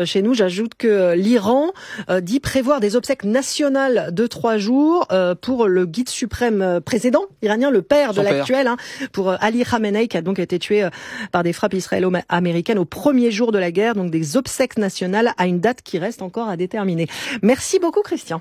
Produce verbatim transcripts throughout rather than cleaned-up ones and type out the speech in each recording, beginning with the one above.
chez nous. J'ajoute que l'Iran dit prévoir des obsèques nationales de trois jours pour le guide suprême précédent iranien, le père de l'actuel, hein, pour Ali Khamenei, qui a donc été tué par des frappes israélo-américaines au premier jour de la guerre. Donc des obsèques nationales à une date qui reste encore à déterminer. Merci beaucoup, Christian.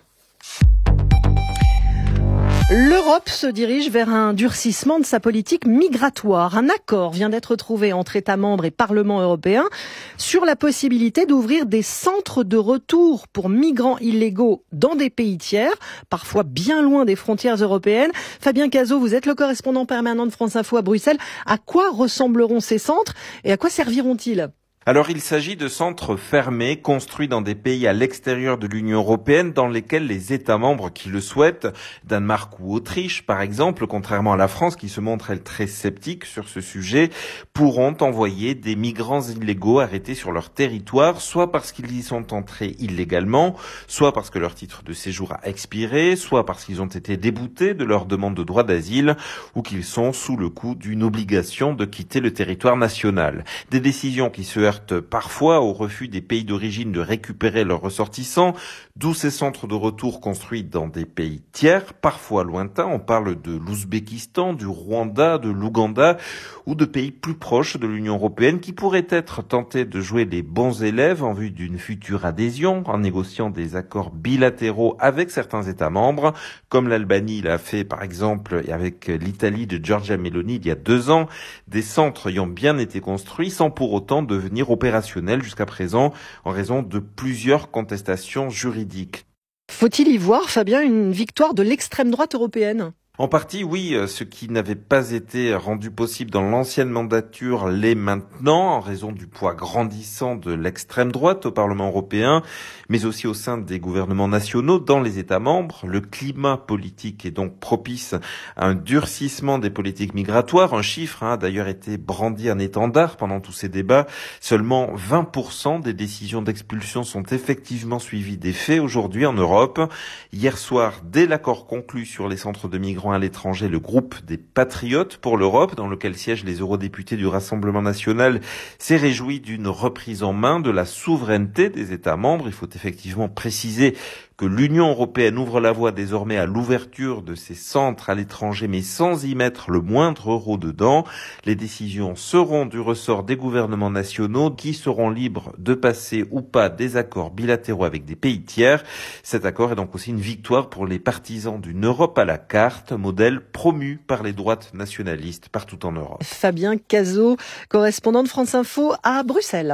L'Europe se dirige vers un durcissement de sa politique migratoire. Un accord vient d'être trouvé entre États membres et Parlement européen sur la possibilité d'ouvrir des centres de retour pour migrants illégaux dans des pays tiers, parfois bien loin des frontières européennes. Fabien Cazot, vous êtes le correspondant permanent de France Info à Bruxelles. À quoi ressembleront ces centres et à quoi serviront-ils ? Alors il s'agit de centres fermés, construits dans des pays à l'extérieur de l'Union européenne, dans lesquels les États membres qui le souhaitent, Danemark ou Autriche par exemple, contrairement à la France qui se montre elle très sceptique sur ce sujet, pourront envoyer des migrants illégaux arrêtés sur leur territoire, soit parce qu'ils y sont entrés illégalement, soit parce que leur titre de séjour a expiré, soit parce qu'ils ont été déboutés de leur demande de droit d'asile, ou qu'ils sont sous le coup d'une obligation de quitter le territoire national. Des décisions qui se parfois au refus des pays d'origine de récupérer leurs ressortissants, d'où ces centres de retour construits dans des pays tiers, parfois lointains. On parle de l'Ouzbékistan, du Rwanda, de l'Ouganda ou de pays plus proches de l'Union européenne qui pourraient être tentés de jouer les bons élèves en vue d'une future adhésion en négociant des accords bilatéraux avec certains États membres, comme l'Albanie l'a fait par exemple avec l'Italie de Giorgia Meloni il y a deux ans. Des centres ayant bien été construits sans pour autant devenir opérationnel jusqu'à présent en raison de plusieurs contestations juridiques. Faut-il y voir, Fabien, une victoire de l'extrême droite européenne ? En partie, oui, ce qui n'avait pas été rendu possible dans l'ancienne mandature l'est maintenant, en raison du poids grandissant de l'extrême droite au Parlement européen, mais aussi au sein des gouvernements nationaux dans les États membres. Le climat politique est donc propice à un durcissement des politiques migratoires. Un chiffre hein, a d'ailleurs été brandi en étendard pendant tous ces débats. Seulement vingt pour cent des décisions d'expulsion sont effectivement suivies des faits aujourd'hui en Europe. Hier soir, dès l'accord conclu sur les centres de migrants à l'étranger, le groupe des Patriotes pour l'Europe, dans lequel siègent les eurodéputés du Rassemblement national, s'est réjoui d'une reprise en main de la souveraineté des États membres. Il faut effectivement préciser que l'Union européenne ouvre la voie désormais à l'ouverture de ces centres à l'étranger, mais sans y mettre le moindre euro dedans. Les décisions seront du ressort des gouvernements nationaux qui seront libres de passer ou pas des accords bilatéraux avec des pays tiers. Cet accord est donc aussi une victoire pour les partisans d'une Europe à la carte, modèle promu par les droites nationalistes partout en Europe. Fabien Cazot, correspondant de France Info à Bruxelles.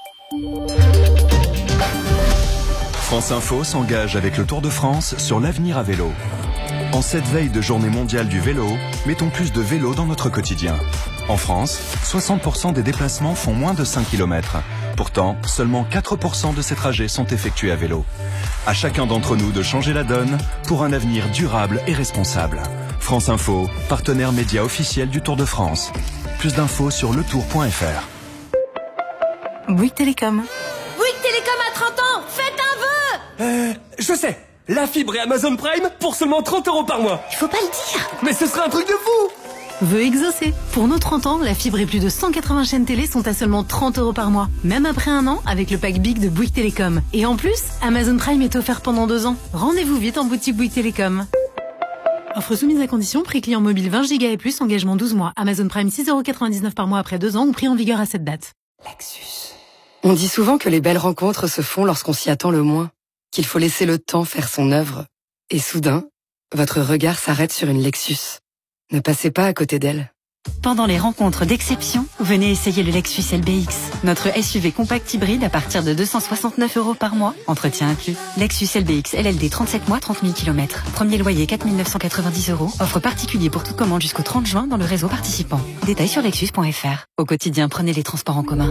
France Info s'engage avec le Tour de France sur l'avenir à vélo. En cette veille de journée mondiale du vélo, mettons plus de vélo dans notre quotidien. En France, soixante pour cent des déplacements font moins de cinq kilomètres. Pourtant, seulement quatre pour cent de ces trajets sont effectués à vélo. À chacun d'entre nous de changer la donne pour un avenir durable et responsable. France Info, partenaire média officiel du Tour de France. Plus d'infos sur le tour point f r. Bouygues Télécom. Bouygues Télécom a trente ans. Faites un vœu. Euh, je sais. La fibre et Amazon Prime pour seulement trente euros par mois. Il faut pas le dire. Mais ce serait un truc de fou. Vœu exaucé. Pour nos trente ans, la fibre et plus de cent quatre-vingts chaînes télé sont à seulement trente euros par mois. Même après un an, avec le pack Big de Bouygues Télécom. Et en plus, Amazon Prime est offert pendant deux ans. Rendez-vous vite en boutique Bouygues Télécom. Offre soumise à condition, prix client mobile vingt gigas et plus, engagement douze mois. Amazon Prime six euros quatre-vingt-dix-neuf par mois après deux ans ou prix en vigueur à cette date. Lexus. On dit souvent que les belles rencontres se font lorsqu'on s'y attend le moins, qu'il faut laisser le temps faire son œuvre. Et soudain, votre regard s'arrête sur une Lexus. Ne passez pas à côté d'elle. Pendant les rencontres d'exception, venez essayer le Lexus L B X. Notre S U V compact hybride à partir de deux cent soixante-neuf euros par mois, entretien inclus. Lexus L B X L L D trente-sept mois, trente mille kilomètres. Premier loyer quatre mille neuf cent quatre-vingt-dix euros. Offre particulier pour toute commande jusqu'au trente juin dans le réseau participant. Détails sur lexus point f r. Au quotidien, prenez les transports en commun.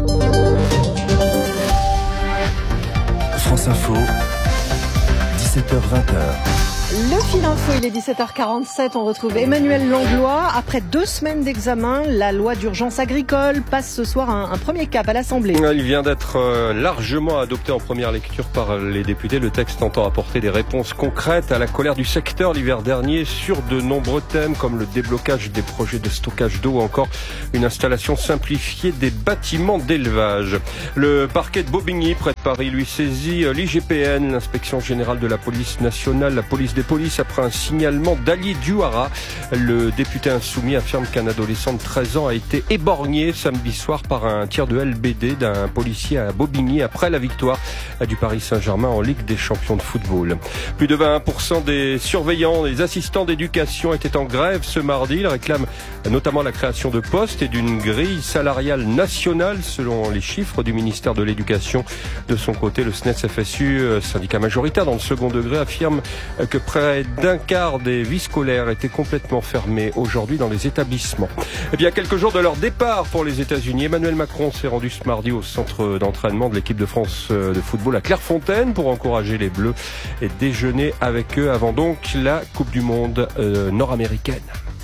France Info, dix-sept heures vingt. Le fil info, il est dix-sept heures quarante-sept, on retrouve Emmanuel Langlois. Après deux semaines d'examen, la loi d'urgence agricole passe ce soir un, un premier cap à l'Assemblée. Il vient d'être largement adopté en première lecture par les députés. Le texte entend apporter des réponses concrètes à la colère du secteur l'hiver dernier sur de nombreux thèmes comme le déblocage des projets de stockage d'eau ou encore une installation simplifiée des bâtiments d'élevage. Le parquet de Bobigny, près de Paris, lui saisit l'I G P N, l'inspection générale de la police nationale, la police des polices, après un signalement d'Ali Diouara. Le député insoumis affirme qu'un adolescent de treize ans a été éborgné samedi soir par un tir de L B D d'un policier à Bobigny après la victoire du Paris Saint-Germain en Ligue des champions de football. Plus de vingt et un pour cent des surveillants, des assistants d'éducation étaient en grève ce mardi. Ils réclament notamment la création de postes et d'une grille salariale nationale selon les chiffres du ministère de l'Éducation. De son côté, le S N E S F S U, syndicat majoritaire dans le second degré, affirme que près d'un quart des vies scolaires étaient complètement fermées aujourd'hui dans les établissements. Et bien, à quelques jours de leur départ pour les États-Unis, Emmanuel Macron s'est rendu ce mardi au centre d'entraînement de l'équipe de France de football à Clairefontaine pour encourager les Bleus et déjeuner avec eux avant donc la Coupe du Monde euh, nord-américaine.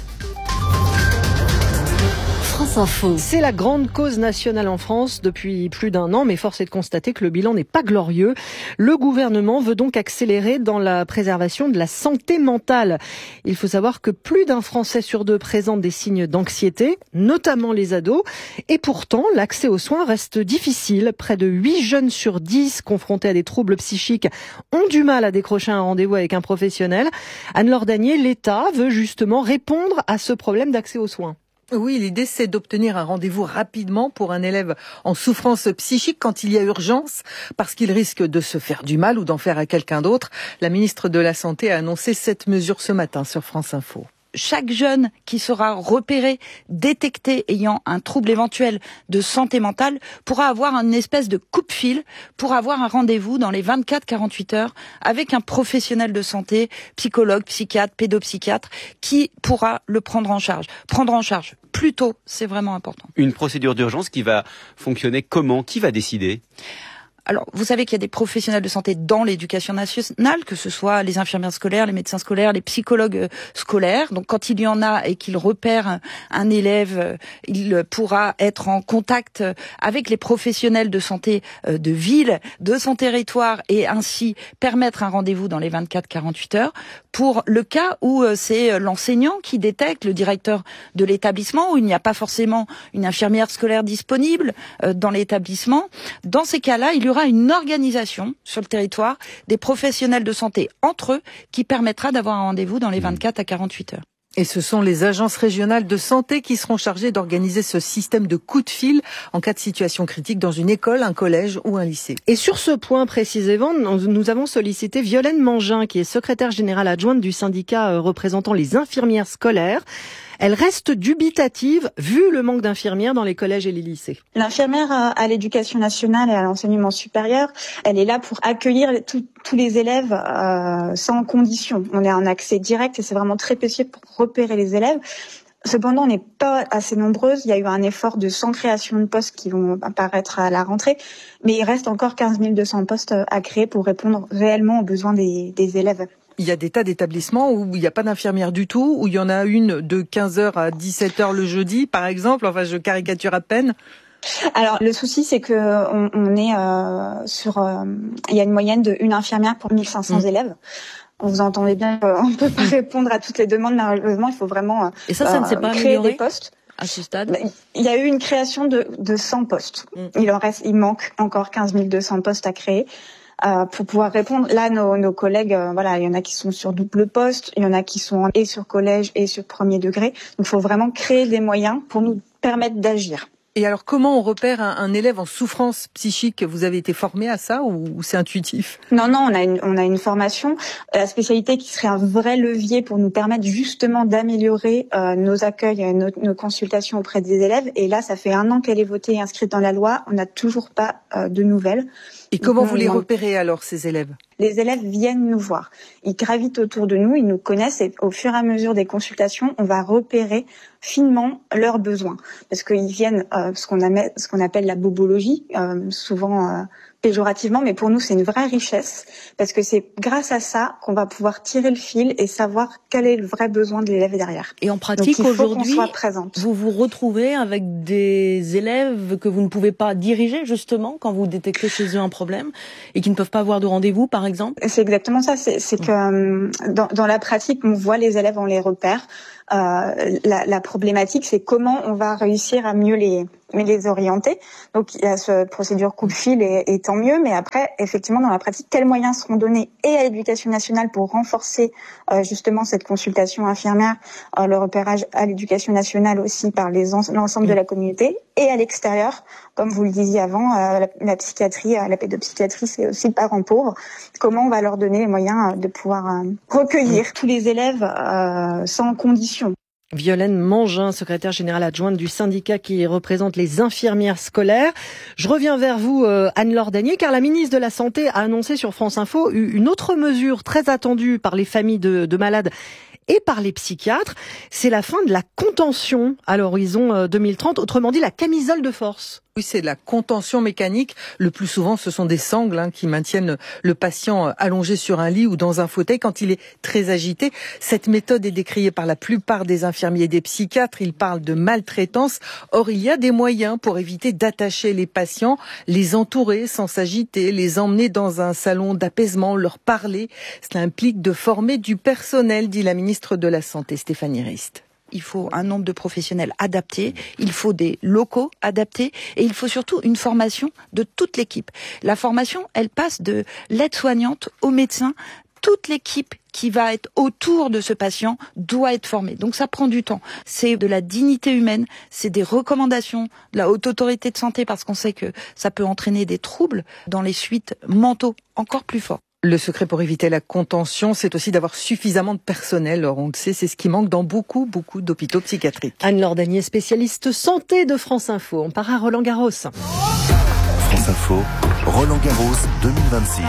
C'est la grande cause nationale en France depuis plus d'un an, mais force est de constater que le bilan n'est pas glorieux. Le gouvernement veut donc accélérer dans la préservation de la santé mentale. Il faut savoir que plus d'un Français sur deux présente des signes d'anxiété, notamment les ados. Et pourtant, l'accès aux soins reste difficile. Près de huit jeunes sur dix confrontés à des troubles psychiques ont du mal à décrocher un rendez-vous avec un professionnel. Anne-Laure Danier, l'État veut justement répondre à ce problème d'accès aux soins. Oui, l'idée c'est d'obtenir un rendez-vous rapidement pour un élève en souffrance psychique quand il y a urgence, parce qu'il risque de se faire du mal ou d'en faire à quelqu'un d'autre. La ministre de la Santé a annoncé cette mesure ce matin sur France Info. Chaque jeune qui sera repéré, détecté ayant un trouble éventuel de santé mentale pourra avoir une espèce de coupe-fil pour avoir un rendez-vous dans les vingt-quatre à quarante-huit heures avec un professionnel de santé, psychologue, psychiatre, pédopsychiatre, qui pourra le prendre en charge. Prendre en charge plus tôt, c'est vraiment important. Une procédure d'urgence qui va fonctionner comment ? Qui va décider ? Alors, vous savez qu'il y a des professionnels de santé dans l'éducation nationale, que ce soit les infirmières scolaires, les médecins scolaires, les psychologues scolaires. Donc, quand il y en a et qu'il repère un élève, il pourra être en contact avec les professionnels de santé de ville, de son territoire, et ainsi permettre un rendez-vous dans les vingt-quatre à quarante-huit heures. Pour le cas où c'est l'enseignant qui détecte, le directeur de l'établissement, où il n'y a pas forcément une infirmière scolaire disponible dans l'établissement, dans ces cas-là, il y aura une organisation sur le territoire des professionnels de santé entre eux qui permettra d'avoir un rendez-vous dans les vingt-quatre à quarante-huit heures. Et ce sont les agences régionales de santé qui seront chargées d'organiser ce système de coup de fil en cas de situation critique dans une école, un collège ou un lycée. Et sur ce point précisément, nous avons sollicité Violaine Mangin, qui est secrétaire générale adjointe du syndicat représentant les infirmières scolaires. Elle reste dubitative vu le manque d'infirmières dans les collèges et les lycées. L'infirmière à l'éducation nationale et à l'enseignement supérieur, elle est là pour accueillir tout, tous les élèves euh, sans condition. On est en accès direct et c'est vraiment très précieux pour repérer les élèves. Cependant, on n'est pas assez nombreuses. Il y a eu un effort de cent créations de postes qui vont apparaître à la rentrée, mais il reste encore quinze mille deux cents postes à créer pour répondre réellement aux besoins des, des élèves. Il y a des tas d'établissements où il n'y a pas d'infirmière du tout, où il y en a une de quinze heures à dix-sept heures le jeudi, par exemple. Enfin, je caricature à peine. Alors, le souci, c'est que on, on est euh, sur... Euh, il y a une moyenne de une infirmière pour mille cinq cents mmh. élèves. Vous entendez bien, euh, on ne peut pas répondre à toutes les demandes, malheureusement, il faut vraiment euh, Et ça, ça ne s'est pas créer amélioré des postes. À ce stade, il y a eu une création de, de cent postes. Mmh. Il en reste, il manque encore quinze mille deux cents postes à créer. Euh, pour pouvoir répondre. Là, nos, nos collègues, euh, voilà, il y en a qui sont sur double poste, il y en a qui sont et sur collège et sur premier degré. Donc, il faut vraiment créer des moyens pour nous permettre d'agir. Et alors, comment on repère un, un élève en souffrance psychique ? Vous avez été formé à ça ou, ou c'est intuitif ? Non, non, on a une, on a une formation, la spécialité qui serait un vrai levier pour nous permettre justement d'améliorer euh, nos accueils, nos, nos consultations auprès des élèves. Et là, ça fait un an qu'elle est votée et inscrite dans la loi. On n'a toujours pas euh, de nouvelles. Et comment vous les repérez alors, ces élèves ? Les élèves viennent nous voir. Ils gravitent autour de nous, ils nous connaissent et au fur et à mesure des consultations, on va repérer finement leurs besoins. Parce qu'ils viennent, euh, ce qu'on, amène, ce qu'on appelle la bobologie, euh, souvent euh, péjorativement, mais pour nous c'est une vraie richesse parce que c'est grâce à ça qu'on va pouvoir tirer le fil et savoir quel est le vrai besoin de l'élève derrière. Et en pratique, Donc, il faut aujourd'hui, qu'on soit présente. vous vous retrouvez avec des élèves que vous ne pouvez pas diriger justement quand vous détectez chez eux un problème et qui ne peuvent pas avoir de rendez-vous, par exemple. C'est exactement ça. C'est, c'est que euh, dans, dans la pratique, on voit les élèves, on les repère. Euh, la, la problématique, c'est comment on va réussir à mieux les, mieux les orienter. Donc, il y a cette procédure coup de fil et, et tant mieux. Mais après, effectivement, dans la pratique, quels moyens seront donnés et à l'Éducation nationale pour renforcer euh, justement cette consultation infirmière, euh, le repérage à l'Éducation nationale aussi par les en, l'ensemble de la communauté et à l'extérieur, comme vous le disiez avant, euh, la, la psychiatrie, euh, la pédopsychiatrie, c'est aussi le parent pauvre. Comment on va leur donner les moyens euh, de pouvoir euh, recueillir tous les élèves euh, sans condition. Violaine Mangin, secrétaire générale adjointe du syndicat qui représente les infirmières scolaires. Je reviens vers vous, euh, Anne-Laure Danier, car la ministre de la Santé a annoncé sur France Info une autre mesure très attendue par les familles de, de malades et par les psychiatres. C'est la fin de la contention à l'horizon deux mille trente, autrement dit la camisole de force. Oui, c'est la contention mécanique. Le plus souvent, ce sont des sangles hein, qui maintiennent le patient allongé sur un lit ou dans un fauteuil quand il est très agité. Cette méthode est décriée par la plupart des infirmiers et des psychiatres. Ils parlent de maltraitance. Or, il y a des moyens pour éviter d'attacher les patients, les entourer sans s'agiter, les emmener dans un salon d'apaisement, leur parler. Cela implique de former du personnel, dit la ministre de la Santé, Stéphanie Rist. Il faut un nombre de professionnels adaptés, il faut des locaux adaptés et il faut surtout une formation de toute l'équipe. La formation, elle passe de l'aide-soignante au médecin. Toute l'équipe qui va être autour de ce patient doit être formée. Donc ça prend du temps. C'est de la dignité humaine, c'est des recommandations de la haute autorité de santé parce qu'on sait que ça peut entraîner des troubles dans les suites mentaux encore plus forts. Le secret pour éviter la contention, c'est aussi d'avoir suffisamment de personnel. Alors on le sait, c'est ce qui manque dans beaucoup, beaucoup d'hôpitaux psychiatriques. Anne-Laure Danier, spécialiste santé de France Info. On part à Roland-Garros. France Info, Roland-Garros deux mille vingt-six.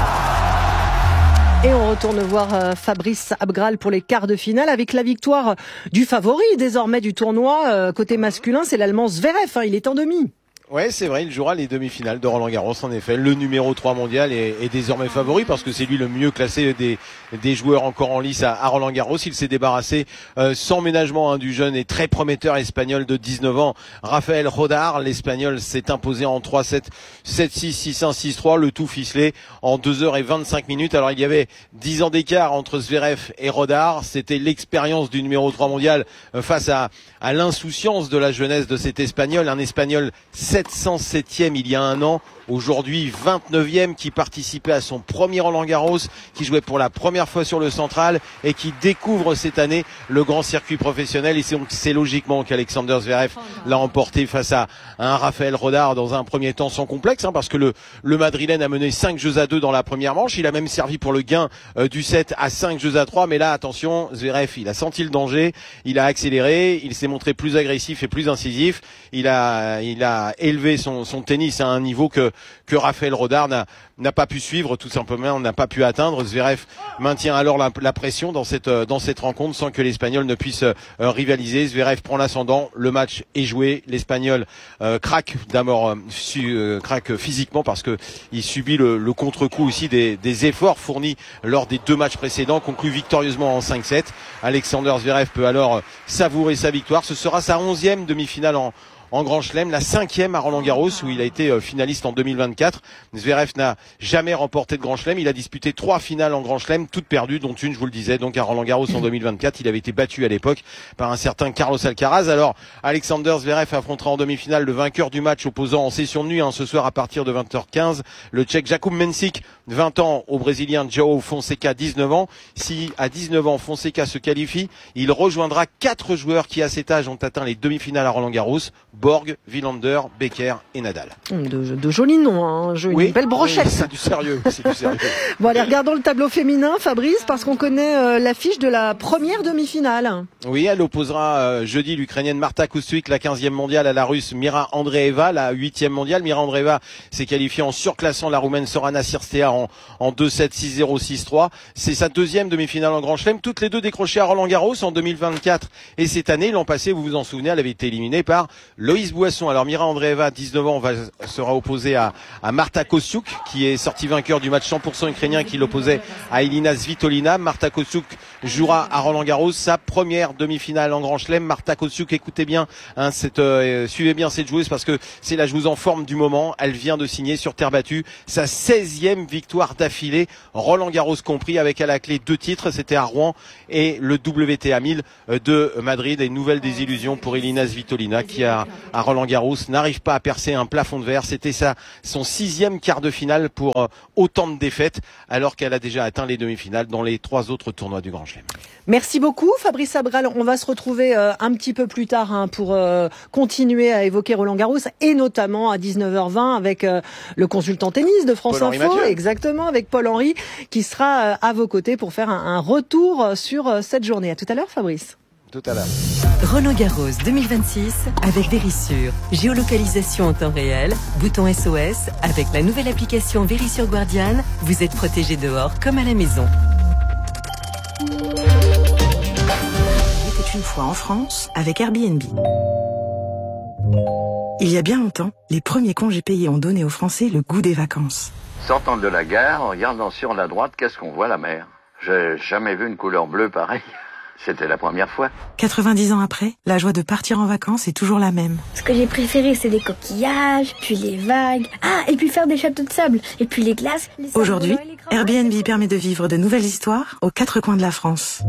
Et on retourne voir Fabrice Abgral pour les quarts de finale avec la victoire du favori désormais du tournoi. Côté masculin, c'est l'Allemand Zverev. Il est en demi. Ouais, c'est vrai, il jouera les demi-finales de Roland-Garros, en effet. Le numéro trois mondial est, est désormais favori parce que c'est lui le mieux classé des, des joueurs encore en lice à, à Roland-Garros. Il s'est débarrassé euh, sans ménagement hein, du jeune et très prometteur espagnol de dix-neuf ans, Rafael Rodar. L'Espagnol s'est imposé en trois sept, sept six, six un, six trois, le tout ficelé en deux heures vingt-cinq minutes. Alors il y avait dix ans d'écart entre Zverev et Rodar. C'était l'expérience du numéro trois mondial euh, face à, à l'insouciance de la jeunesse de cet Espagnol. Un Espagnol sept cent septième il y a un an, aujourd'hui vingt-neuvième, qui participait à son premier Roland-Garros, qui jouait pour la première fois sur le central et qui découvre cette année le grand circuit professionnel. Et c'est, c'est logiquement qu'Alexander Zverev l'a emporté face à un Rafael Rodar dans un premier temps sans complexe, hein, parce que le, le Madrilène a mené cinq jeux à deux dans la première manche. Il a même servi pour le gain euh, du set à cinq jeux à trois. Mais là, attention, Zverev, il a senti le danger, il a accéléré, il s'est montré plus agressif et plus incisif. Il a, il a élevé son, son tennis à un niveau que que Rafael Rodar n'a, n'a pas pu suivre, tout simplement, n'a pas pu atteindre. Zverev maintient alors la, la pression dans cette dans cette rencontre sans que l'Espagnol ne puisse euh, rivaliser. Zverev prend l'ascendant, le match est joué, l'Espagnol euh, craque d'abord, euh, su, euh, craque physiquement parce que il subit le, le contre-coup aussi des, des efforts fournis lors des deux matchs précédents, conclut victorieusement en cinq sept. Alexander Zverev peut alors savourer sa victoire. Ce sera sa onzième demi-finale en en Grand Chelem, la cinquième à Roland-Garros où il a été finaliste en deux mille vingt-quatre. Zverev n'a jamais remporté de Grand Chelem. Il a disputé trois finales en Grand Chelem, toutes perdues, dont une, je vous le disais, donc à Roland-Garros en deux mille vingt-quatre. Il avait été battu à l'époque par un certain Carlos Alcaraz. Alors, Alexander Zverev affrontera en demi-finale le vainqueur du match opposant en session de nuit, hein, ce soir à partir de vingt heures quinze, le Tchèque Jakub Mensik, vingt ans, au Brésilien João Fonseca, dix-neuf ans. Si à dix-neuf ans Fonseca se qualifie, il rejoindra quatre joueurs qui à cet âge ont atteint les demi-finales à Roland-Garros: Borg, Wilander, Becker et Nadal. De, de jolis noms, hein. Une oui, belle brochette. Oui, c'est du sérieux. C'est du sérieux. Bon, allez, regardons le tableau féminin, Fabrice, parce qu'on connaît euh, l'affiche de la première demi-finale. Oui, elle opposera euh, jeudi l'Ukrainienne Marta Kostyuk, la quinzième mondiale, à la Russe Mira Andreeva, la huitième mondiale. Mira Andreeva s'est qualifiée en surclassant la Roumaine Sorana Cirstea en, en deux sept, six zéro, six trois. C'est sa deuxième demi-finale en Grand Chelem. Toutes les deux décrochées à Roland-Garros en deux mille vingt-quatre et cette année. L'an passé, vous vous en souvenez, elle avait été éliminée par Loïs Boisson. Alors Mira Andreeva, dix-neuf ans, va, sera opposée à, à Marta Kostyuk, qui est sortie vainqueur du match cent pour cent ukrainien qui l'opposait à Elina Svitolina. Marta Kostyuk jouera à Roland-Garros sa première demi-finale en Grand Chelem. Marta Kostyuk, écoutez bien, hein, cette, euh, suivez bien cette joueuse parce que c'est la joueuse en forme du moment. Elle vient de signer sur terre battue sa seizième victoire d'affilée, Roland-Garros compris, avec à la clé deux titres, c'était à Rouen et le W T A mille de Madrid. Et une nouvelle désillusion pour Elina Svitolina qui a, à Roland-Garros n'arrive pas à percer un plafond de verre. C'était sa, son sixième quart de finale pour euh, autant de défaites, alors qu'elle a déjà atteint les demi-finales dans les trois autres tournois du Grand Chelem. Merci beaucoup Fabrice Abral. On va se retrouver euh, un petit peu plus tard hein, pour euh, continuer à évoquer Roland-Garros et notamment à dix-neuf heures vingt avec euh, le consultant tennis de France Paul-Henri Info, Mathieu. Exactement, avec Paul-Henri qui sera euh, à vos côtés pour faire un, un retour sur euh, cette journée. À tout à l'heure Fabrice. Tout à l'heure. Roland-Garros deux mille vingt-six avec Verisure. Géolocalisation en temps réel, bouton S O S. Avec la nouvelle application Verisure Guardian, vous êtes protégé dehors comme à la maison. Il était une fois en France avec Airbnb. Il y a bien longtemps, les premiers congés payés ont donné aux Français le goût des vacances. Sortant de la gare, en regardant sur la droite, qu'est-ce qu'on voit? La mer. J'ai jamais vu une couleur bleue pareille. C'était la première fois. quatre-vingt-dix ans après, la joie de partir en vacances est toujours la même. Ce que j'ai préféré, c'est les coquillages, puis les vagues. Ah, et puis faire des châteaux de sable. Et puis les glaces. Les Aujourd'hui, Airbnb permet de vivre de nouvelles histoires aux quatre coins de la France.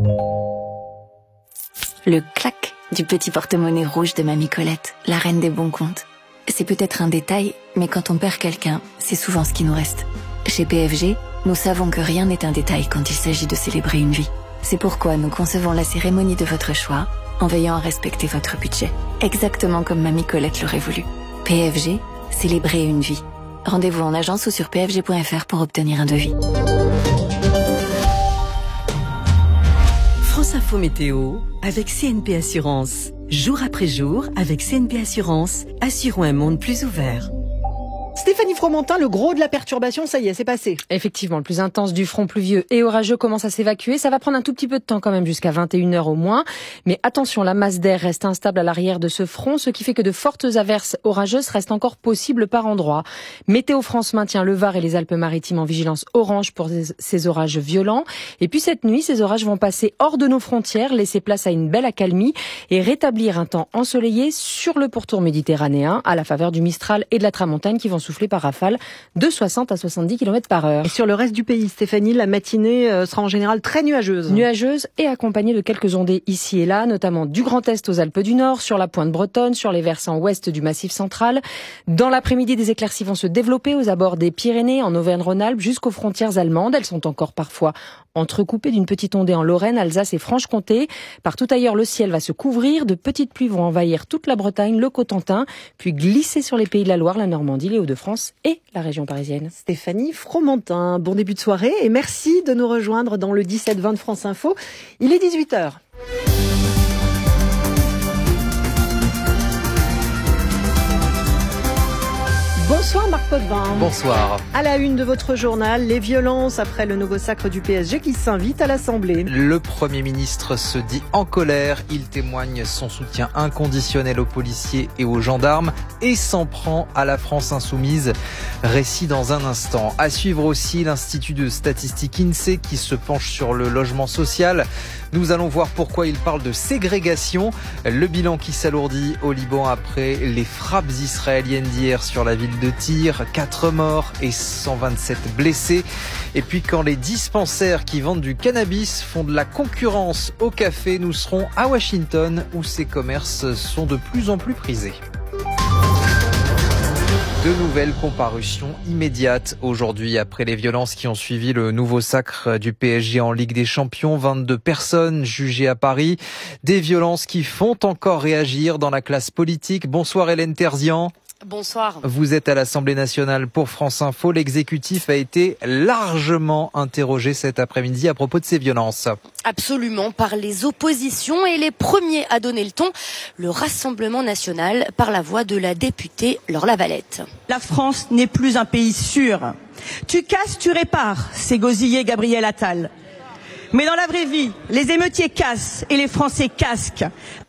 Le clac du petit porte-monnaie rouge de Mamie Colette, la reine des bons comptes. C'est peut-être un détail, mais quand on perd quelqu'un, c'est souvent ce qui nous reste. Chez P F G, nous savons que rien n'est un détail quand il s'agit de célébrer une vie. C'est pourquoi nous concevons la cérémonie de votre choix en veillant à respecter votre budget. Exactement comme Mamie Colette l'aurait voulu. P F G, célébrer une vie. Rendez-vous en agence ou sur p f g point f r pour obtenir un devis. France Info Météo avec C N P Assurance. Jour après jour, avec C N P Assurance, assurons un monde plus ouvert. Stéphanie Fromentin, le gros de la perturbation, ça y est, c'est passé. Effectivement, le plus intense du front pluvieux et orageux commence à s'évacuer. Ça va prendre un tout petit peu de temps quand même, jusqu'à vingt et une heures au moins. Mais attention, la masse d'air reste instable à l'arrière de ce front, ce qui fait que de fortes averses orageuses restent encore possibles par endroits. Météo France maintient le Var et les Alpes-Maritimes en vigilance orange pour ces orages violents. Et puis cette nuit, ces orages vont passer hors de nos frontières, laisser place à une belle accalmie et rétablir un temps ensoleillé sur le pourtour méditerranéen à la faveur du Mistral et de la Tramontane qui vont souffler par rafale de soixante à soixante-dix kilomètres par heure. Et sur le reste du pays, Stéphanie, la matinée sera en général très nuageuse. Nuageuse et accompagnée de quelques ondées ici et là, notamment du Grand Est aux Alpes du Nord, sur la pointe bretonne, sur les versants ouest du Massif central. Dans l'après-midi, des éclaircies vont se développer aux abords des Pyrénées, en Auvergne-Rhône-Alpes, jusqu'aux frontières allemandes. Elles sont encore parfois entrecoupées d'une petite ondée en Lorraine, Alsace et Franche-Comté. Partout ailleurs, le ciel va se couvrir. De petites pluies vont envahir toute la Bretagne, le Cotentin, puis glisser sur les pays de la Loire, la Normandie, les Hauts-de-France et la région parisienne. Stéphanie Fromentin, bon début de soirée et merci de nous rejoindre dans le dix-sept vingt de France Info. Il est dix-huit heures. Bonsoir Marc Potvin. Bonsoir. À la une de votre journal, les violences après le nouveau sacre du P S G qui s'invite à l'Assemblée. Le Premier ministre se dit en colère. Il témoigne son soutien inconditionnel aux policiers et aux gendarmes et s'en prend à la France insoumise. Récit dans un instant. À suivre aussi l'Institut de statistique INSEE qui se penche sur le logement social. Nous allons voir pourquoi il parle de ségrégation. Le bilan qui s'alourdit au Liban après les frappes israéliennes d'hier sur la ville de Tyr. quatre morts et cent vingt-sept blessés. Et puis quand les dispensaires qui vendent du cannabis font de la concurrence au café, nous serons à Washington où ces commerces sont de plus en plus prisés. De nouvelles comparutions immédiates aujourd'hui après les violences qui ont suivi le nouveau sacre du P S G en Ligue des Champions. vingt-deux personnes jugées à Paris. Des violences qui font encore réagir dans la classe politique. Bonsoir Hélène Terzian. Bonsoir. Vous êtes à l'Assemblée nationale pour France Info. L'exécutif a été largement interrogé cet après-midi à propos de ces violences. Absolument, par les oppositions et les premiers à donner le ton, le Rassemblement national par la voix de la députée Laure Lavalette. La France n'est plus un pays sûr. Tu casses, tu répares, c'est gosillé Gabriel Attal. Mais dans la vraie vie, les émeutiers cassent et les Français casquent.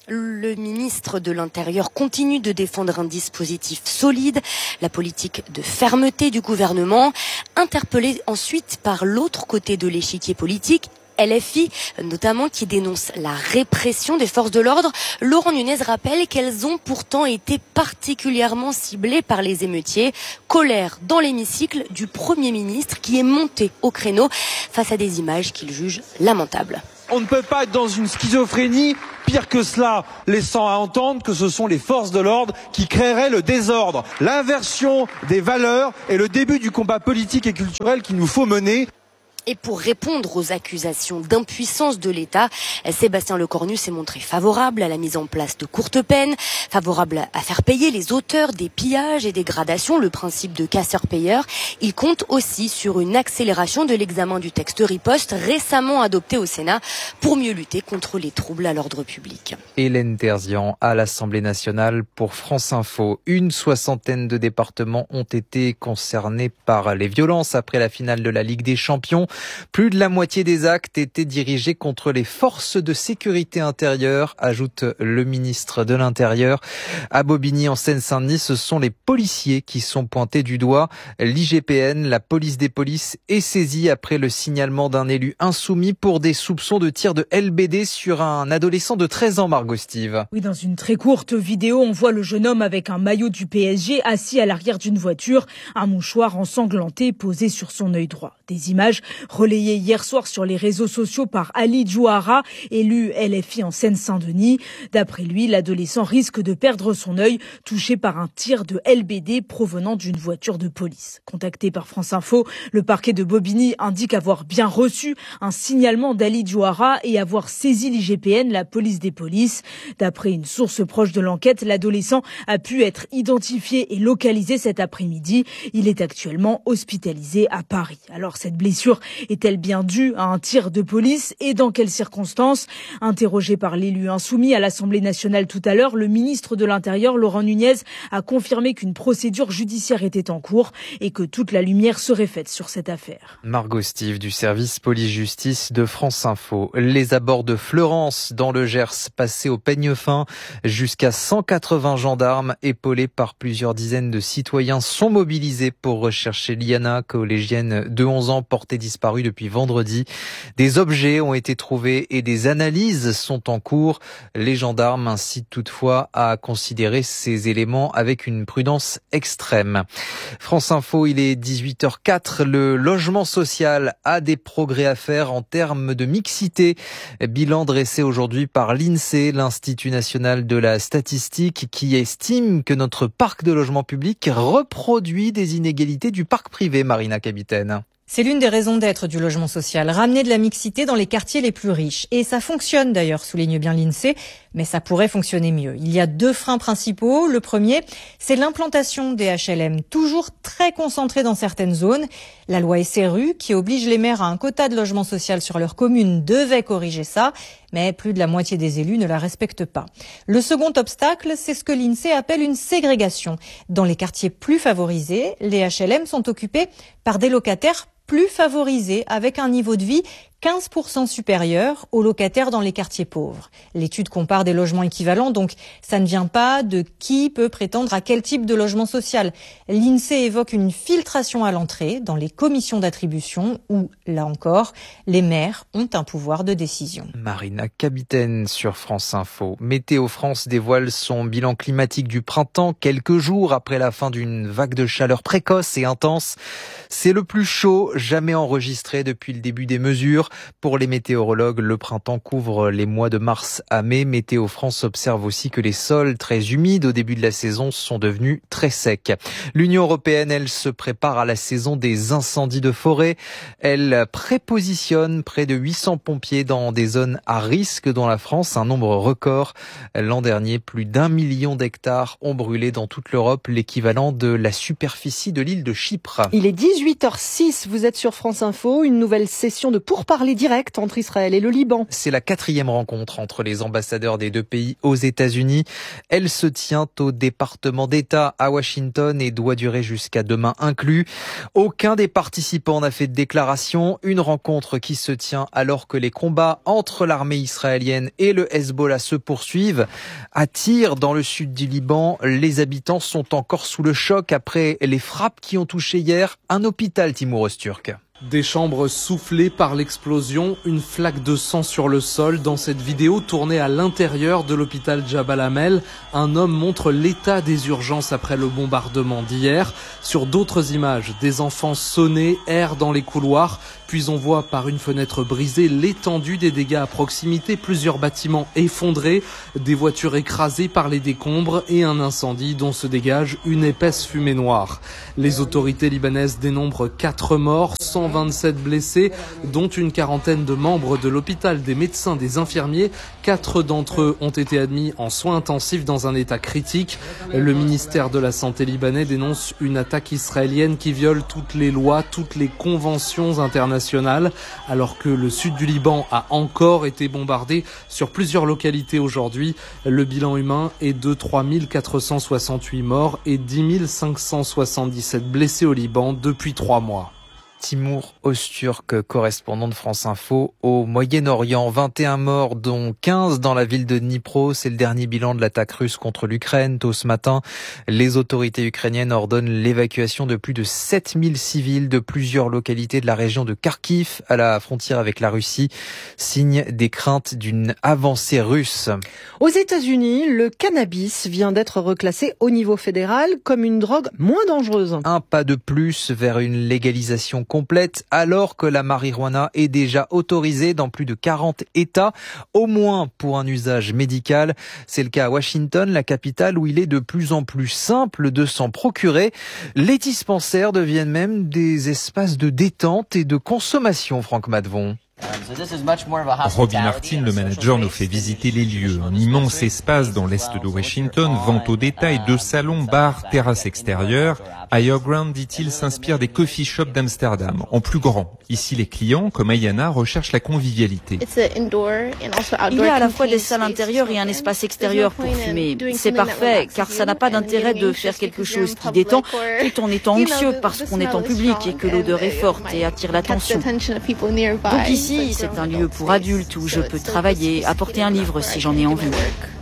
Le ministre de l'Intérieur continue de défendre un dispositif solide, la politique de fermeté du gouvernement, interpellé ensuite par l'autre côté de l'échiquier politique, L F I, notamment, qui dénonce la répression des forces de l'ordre. Laurent Nunez rappelle qu'elles ont pourtant été particulièrement ciblées par les émeutiers. Colère dans l'hémicycle du Premier ministre qui est monté au créneau face à des images qu'il juge lamentables. On ne peut pas être dans une schizophrénie, pire que cela, laissant à entendre que ce sont les forces de l'ordre qui créeraient le désordre. L'inversion des valeurs est le début du combat politique et culturel qu'il nous faut mener. Et pour répondre aux accusations d'impuissance de l'État, Sébastien Lecornu s'est montré favorable à la mise en place de courtes peines, favorable à faire payer les auteurs des pillages et dégradations, le principe de casseur-payeur. Il compte aussi sur une accélération de l'examen du texte riposte récemment adopté au Sénat pour mieux lutter contre les troubles à l'ordre public. Hélène Terzian à l'Assemblée nationale pour France Info. Une soixantaine de départements ont été concernés par les violences après la finale de la Ligue des Champions. Plus de la moitié des actes étaient dirigés contre les forces de sécurité intérieure, ajoute le ministre de l'Intérieur. À Bobigny, en Seine-Saint-Denis, ce sont les policiers qui sont pointés du doigt. L'I G P N, la police des polices, est saisie après le signalement d'un élu insoumis pour des soupçons de tir de L B D sur un adolescent de treize ans, Margot Steve. Oui, dans une très courte vidéo, on voit le jeune homme avec un maillot du P S G assis à l'arrière d'une voiture, un mouchoir ensanglanté posé sur son œil droit. Des images relayées hier soir sur les réseaux sociaux par Ali Djouara, élu L F I en Seine-Saint-Denis. D'après lui, l'adolescent risque de perdre son œil, touché par un tir de L B D provenant d'une voiture de police. Contacté par France Info, le parquet de Bobigny indique avoir bien reçu un signalement d'Ali Djouara et avoir saisi l'I G P N, la police des polices. D'après une source proche de l'enquête, l'adolescent a pu être identifié et localisé cet après-midi. Il est actuellement hospitalisé à Paris. Alors, cette blessure est-elle bien due à un tir de police et dans quelles circonstances? Interrogé par l'élu insoumis à l'Assemblée nationale tout à l'heure, le ministre de l'Intérieur, Laurent Nunez, a confirmé qu'une procédure judiciaire était en cours et que toute la lumière serait faite sur cette affaire. Margot Steve du service police-justice de France Info. Les abords de Fleurance dans le Gers passés au peigne fin. Jusqu'à cent quatre-vingts gendarmes épaulés par plusieurs dizaines de citoyens sont mobilisés pour rechercher Liana, collégienne de onze ans portée disparue depuis vendredi. Des objets ont été trouvés et des analyses sont en cours. Les gendarmes incitent toutefois à considérer ces éléments avec une prudence extrême. France Info, il est dix-huit heures quatre. Le logement social a des progrès à faire en termes de mixité. Bilan dressé aujourd'hui par l'INSEE, l'Institut national de la statistique, qui estime que notre parc de logement public reproduit des inégalités du parc privé, Marina Capitaine. C'est l'une des raisons d'être du logement social, ramener de la mixité dans les quartiers les plus riches. Et ça fonctionne d'ailleurs, souligne bien l'INSEE, mais ça pourrait fonctionner mieux. Il y a deux freins principaux. Le premier, c'est l'implantation des H L M, toujours très concentrés dans certaines zones. La loi S R U, qui oblige les maires à un quota de logement social sur leur commune, devait corriger ça, mais plus de la moitié des élus ne la respectent pas. Le second obstacle, c'est ce que l'INSEE appelle une ségrégation. Dans les quartiers plus favorisés, les H L M sont occupés par des locataires plus favorisés, avec un niveau de vie quinze pour cent supérieur aux locataires dans les quartiers pauvres. L'étude compare des logements équivalents, donc ça ne vient pas de qui peut prétendre à quel type de logement social. L'INSEE évoque une filtration à l'entrée dans les commissions d'attribution où, là encore, les maires ont un pouvoir de décision. Marina Capitaine sur France Info. Météo France dévoile son bilan climatique du printemps quelques jours après la fin d'une vague de chaleur précoce et intense. C'est le plus chaud jamais enregistré depuis le début des mesures. Pour les météorologues, le printemps couvre les mois de mars à mai. Météo France observe aussi que les sols très humides au début de la saison sont devenus très secs. L'Union européenne, elle, se prépare à la saison des incendies de forêt. Elle prépositionne près de huit cents pompiers dans des zones à risque dans la France, un nombre record. L'an dernier, plus d'un million d'hectares ont brûlé dans toute l'Europe, l'équivalent de la superficie de l'île de Chypre. Il est dix-huit heures six, vous êtes êtes sur France Info, une nouvelle session de pourparlers directs entre Israël et le Liban. C'est la quatrième rencontre entre les ambassadeurs des deux pays aux États-Unis. Elle se tient au département d'État à Washington et doit durer jusqu'à demain inclus. Aucun des participants n'a fait de déclaration. Une rencontre qui se tient alors que les combats entre l'armée israélienne et le Hezbollah se poursuivent. À Tyr, dans le sud du Liban, les habitants sont encore sous le choc après les frappes qui ont touché hier un hôpital, Timur Öztürk. Des chambres soufflées par l'explosion, une flaque de sang sur le sol. Dans cette vidéo tournée à l'intérieur de l'hôpital Jabal Amel, un homme montre l'état des urgences après le bombardement d'hier. Sur d'autres images, des enfants sonnés errent dans les couloirs. Puis on voit par une fenêtre brisée l'étendue des dégâts à proximité, plusieurs bâtiments effondrés, des voitures écrasées par les décombres et un incendie dont se dégage une épaisse fumée noire. Les autorités libanaises dénombrent quatre morts, cent vingt-sept blessés, dont une quarantaine de membres de l'hôpital, des médecins, des infirmiers. Quatre d'entre eux ont été admis en soins intensifs dans un état critique. Le ministère de la Santé libanais dénonce une attaque israélienne qui viole toutes les lois, toutes les conventions internationales, alors que le sud du Liban a encore été bombardé sur plusieurs localités aujourd'hui. Le bilan humain est de trois mille quatre cent soixante-huit morts et dix mille cinq cent soixante-dix-sept blessés au Liban depuis trois mois. Timur Öztürk, correspondant de France Info au Moyen-Orient. vingt et un morts, dont quinze dans la ville de Dnipro. C'est le dernier bilan de l'attaque russe contre l'Ukraine. Tôt ce matin, les autorités ukrainiennes ordonnent l'évacuation de plus de sept mille civils de plusieurs localités de la région de Kharkiv, à la frontière avec la Russie. Signe des craintes d'une avancée russe. Aux États-Unis, le cannabis vient d'être reclassé au niveau fédéral comme une drogue moins dangereuse. Un pas de plus vers une légalisation complète, alors que la marijuana est déjà autorisée dans plus de quarante États, au moins pour un usage médical. C'est le cas à Washington, la capitale, où il est de plus en plus simple de s'en procurer. Les dispensaires deviennent même des espaces de détente et de consommation, Franck Madvon. Robbie Martin, le manager, nous fait visiter les lieux. Un immense espace dans l'est de Washington, vente au détail, deux salons, bars, terrasses extérieures. Higher Ground, dit-il, s'inspire des coffee shops d'Amsterdam, en plus grand. Ici, les clients, comme Ayana, recherchent la convivialité. Il y a à la fois des salles intérieures et un espace extérieur pour fumer. C'est parfait, car ça n'a pas d'intérêt de faire quelque chose qui détend tout en étant anxieux parce qu'on est en public et que l'odeur est forte et attire l'attention. Donc ici, c'est un lieu pour adultes où je peux travailler, apporter un livre si j'en ai envie.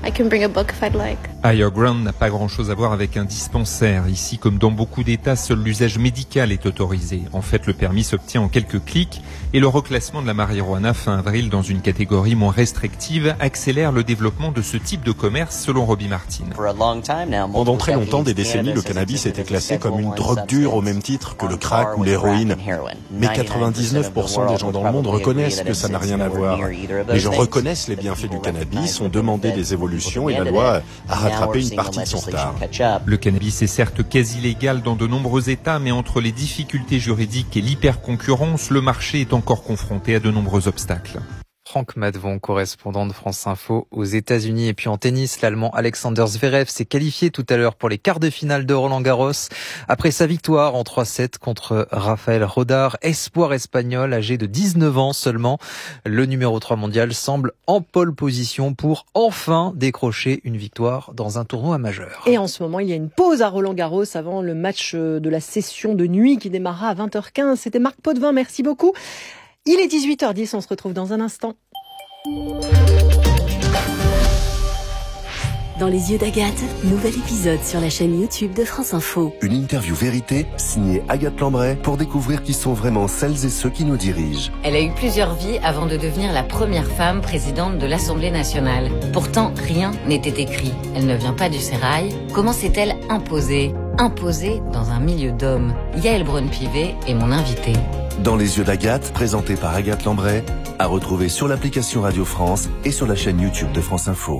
Higher Ground n'a pas grand-chose à voir avec un dispensaire. Ici, comme dans beaucoup d'États, seul l'usage médical est autorisé. En fait, le permis s'obtient en quelques clics et le reclassement de la marijuana fin avril dans une catégorie moins restrictive accélère le développement de ce type de commerce, selon Robbie Martin. Pendant très longtemps, des décennies, le cannabis était classé comme une drogue dure au même titre que le crack ou l'héroïne. Mais quatre-vingt-dix-neuf pour cent des gens dans le monde reconnaissent que ça n'a rien à voir. Les gens reconnaissent les bienfaits du cannabis, ont demandé des évolutions et la loi a rattrapé une partie de son retard. Le cannabis est certes quasi légal dans de nombreux États, mais entre les difficultés juridiques et l'hyperconcurrence, le marché est encore confronté à de nombreux obstacles. Franck Madvon, correspondant de France Info aux États-Unis. Et puis en tennis, l'Allemand Alexander Zverev s'est qualifié tout à l'heure pour les quarts de finale de Roland-Garros après sa victoire en trois sept contre Rafael Rodar, espoir espagnol âgé de dix-neuf ans seulement. Le numéro trois mondial semble en pole position pour enfin décrocher une victoire dans un tournoi majeur. Et en ce moment, il y a une pause à Roland-Garros avant le match de la session de nuit qui démarra à vingt heures quinze. C'était Marc Potvin, merci beaucoup. Il est dix-huit heures dix, on se retrouve dans un instant. Dans les yeux d'Agathe, nouvel épisode sur la chaîne YouTube de France Info. Une interview vérité signée Agathe Lambray pour découvrir qui sont vraiment celles et ceux qui nous dirigent. Elle a eu plusieurs vies avant de devenir la première femme présidente de l'Assemblée nationale. Pourtant, rien n'était écrit. Elle ne vient pas du sérail. Comment s'est-elle imposée ? Imposée dans un milieu d'hommes. Yael Braun-Pivet est mon invitée. Dans les yeux d'Agathe, présenté par Agathe Lambray, à retrouver sur l'application Radio France et sur la chaîne YouTube de France Info.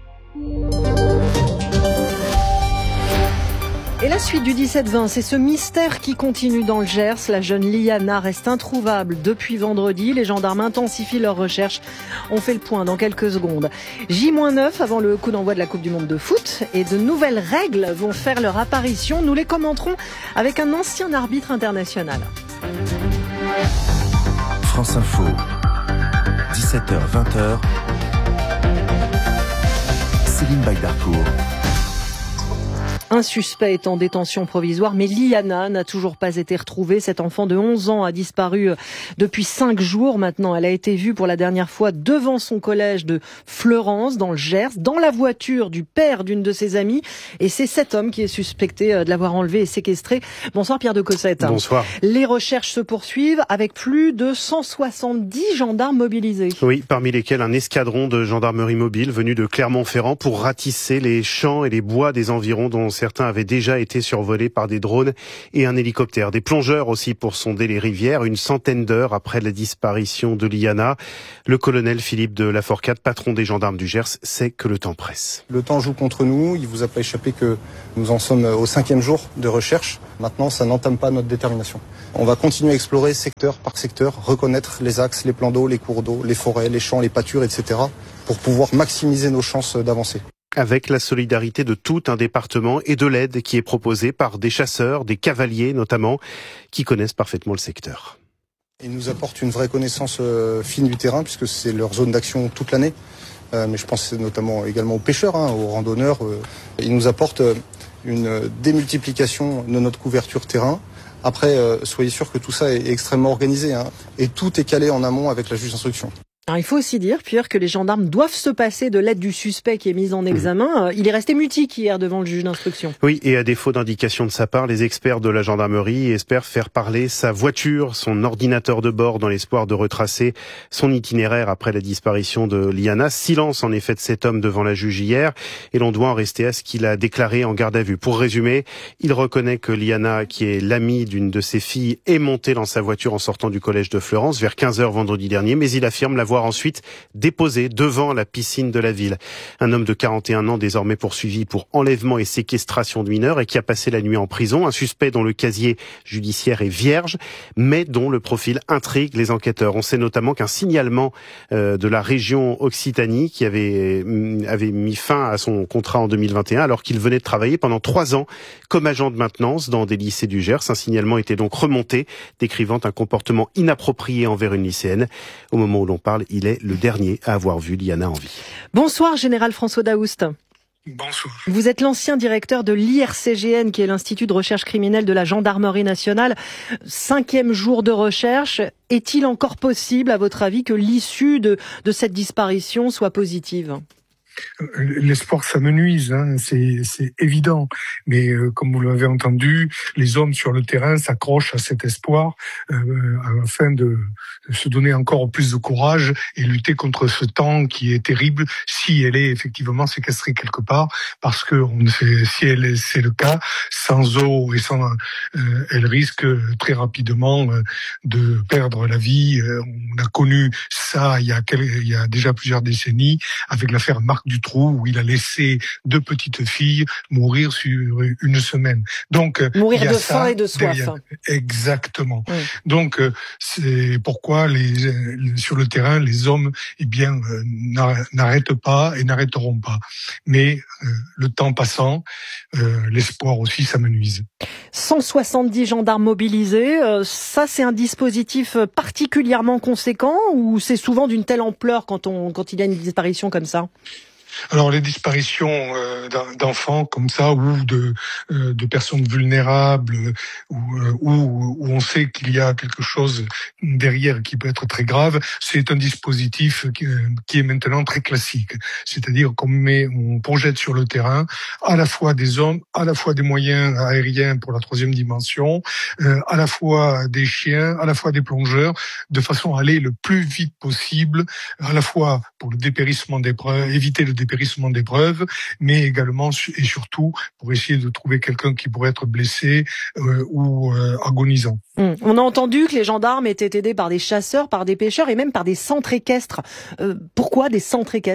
Et la suite du dix-sept vingt, c'est ce mystère qui continue dans le Gers. La jeune Liana reste introuvable depuis vendredi. Les gendarmes intensifient leurs recherches. On fait le point dans quelques secondes. J neuf avant le coup d'envoi de la Coupe du Monde de foot. Et de nouvelles règles vont faire leur apparition. Nous les commenterons avec un ancien arbitre international. France Info, dix-sept heures vingt heures. Céline Baydarcourt. Un suspect est en détention provisoire, mais Liana n'a toujours pas été retrouvée. Cette enfant de onze ans a disparu depuis cinq jours maintenant. Elle a été vue pour la dernière fois devant son collège de Fleurance, dans le Gers, dans la voiture du père d'une de ses amies. Et c'est cet homme qui est suspecté de l'avoir enlevée et séquestrée. Bonsoir Pierre de Cossette. Bonsoir. Les recherches se poursuivent avec plus de cent soixante-dix gendarmes mobilisés. Oui, parmi lesquels un escadron de gendarmerie mobile venu de Clermont-Ferrand pour ratisser les champs et les bois des environs dont certains avaient déjà été survolés par des drones et un hélicoptère. Des plongeurs aussi pour sonder les rivières, une centaine d'heures après la disparition de Liana. Le colonel Philippe de Laforcade, patron des gendarmes du Gers, sait que le temps presse. Le temps joue contre nous, il vous a pas échappé que nous en sommes au cinquième jour de recherche. Maintenant, ça n'entame pas notre détermination. On va continuer à explorer secteur par secteur, reconnaître les axes, les plans d'eau, les cours d'eau, les forêts, les champs, les pâtures, et cetera pour pouvoir maximiser nos chances d'avancer. Avec la solidarité de tout un département et de l'aide qui est proposée par des chasseurs, des cavaliers notamment, qui connaissent parfaitement le secteur. Ils nous apportent une vraie connaissance euh, fine du terrain puisque c'est leur zone d'action toute l'année. Euh, mais je pense notamment également aux pêcheurs, hein, aux randonneurs. Euh, ils nous apportent euh, une démultiplication de notre couverture terrain. Après, euh, soyez sûr que tout ça est extrêmement organisé, hein, et tout est calé en amont avec la juge d'instruction. Alors, il faut aussi dire, Pierre, que les gendarmes doivent se passer de l'aide du suspect qui est mis en examen. Mmh. Il est resté mutique hier devant le juge d'instruction. Oui, et à défaut d'indication de sa part, les experts de la gendarmerie espèrent faire parler sa voiture, son ordinateur de bord dans l'espoir de retracer son itinéraire après la disparition de Liana. Silence en effet de cet homme devant la juge hier, et l'on doit en rester à ce qu'il a déclaré en garde à vue. Pour résumer, il reconnaît que Liana, qui est l'amie d'une de ses filles, est montée dans sa voiture en sortant du collège de Fleurance vers quinze heures vendredi dernier, mais il affirme l'avoir ensuite déposé devant la piscine de la ville. Un homme de quarante et un ans désormais poursuivi pour enlèvement et séquestration de mineurs et qui a passé la nuit en prison. Un suspect dont le casier judiciaire est vierge, mais dont le profil intrigue les enquêteurs. On sait notamment qu'un signalement euh, de la région Occitanie qui avait, avait mis fin à son contrat en deux mille vingt et un alors qu'il venait de travailler pendant trois ans comme agent de maintenance dans des lycées du Gers. Un signalement était donc remonté, décrivant un comportement inapproprié envers une lycéenne. Au moment où l'on parle, il est le dernier à avoir vu Liana en vie. Bonsoir, général François Daoust. Bonsoir. Vous êtes l'ancien directeur de l'I R C G N, qui est l'Institut de recherche criminelle de la Gendarmerie nationale. Cinquième jour de recherche. Est-il encore possible, à votre avis, que l'issue de, de cette disparition soit positive ? L'espoir s'amenuise, hein, c'est, c'est évident. Mais euh, comme vous l'avez entendu, les hommes sur le terrain s'accrochent à cet espoir euh, afin de, de se donner encore plus de courage et lutter contre ce temps qui est terrible si elle est effectivement séquestrée quelque part, parce que on ne fait, si elle est, c'est le cas, sans eau et sans, euh, elle risque très rapidement euh, de perdre la vie. Euh, on a connu ça il y a, quelques, il y a déjà plusieurs décennies avec l'affaire Marc Dutroux, où il a laissé deux petites filles mourir sur une semaine. Donc mourir il y a de ça faim et de soif. Derrière. Exactement. Oui. Donc c'est pourquoi les sur le terrain les hommes eh bien n'arrêtent pas et n'arrêteront pas. Mais euh, le temps passant, euh, l'espoir aussi s'amenuise. cent soixante-dix gendarmes mobilisés, euh, ça c'est un dispositif particulièrement conséquent ou c'est souvent d'une telle ampleur quand on quand il y a une disparition comme ça ? Alors les disparitions euh, d'enfants comme ça ou de euh, de personnes vulnérables ou euh, où, où on sait qu'il y a quelque chose derrière qui peut être très grave, c'est un dispositif qui, qui est maintenant très classique. C'est-à-dire qu'on met, on projette sur le terrain à la fois des hommes, à la fois des moyens aériens pour la troisième dimension, euh, à la fois des chiens, à la fois des plongeurs, de façon à aller le plus vite possible, à la fois pour le dépérissement des preuves, éviter le dépérissement des preuves, mais également et surtout pour essayer de trouver quelqu'un qui pourrait être blessé euh, ou euh, agonisant. Mmh. On a entendu que les gendarmes étaient aidés par des chasseurs, par des pêcheurs et même par des centres équestres. Euh, pourquoi des centres équestres ?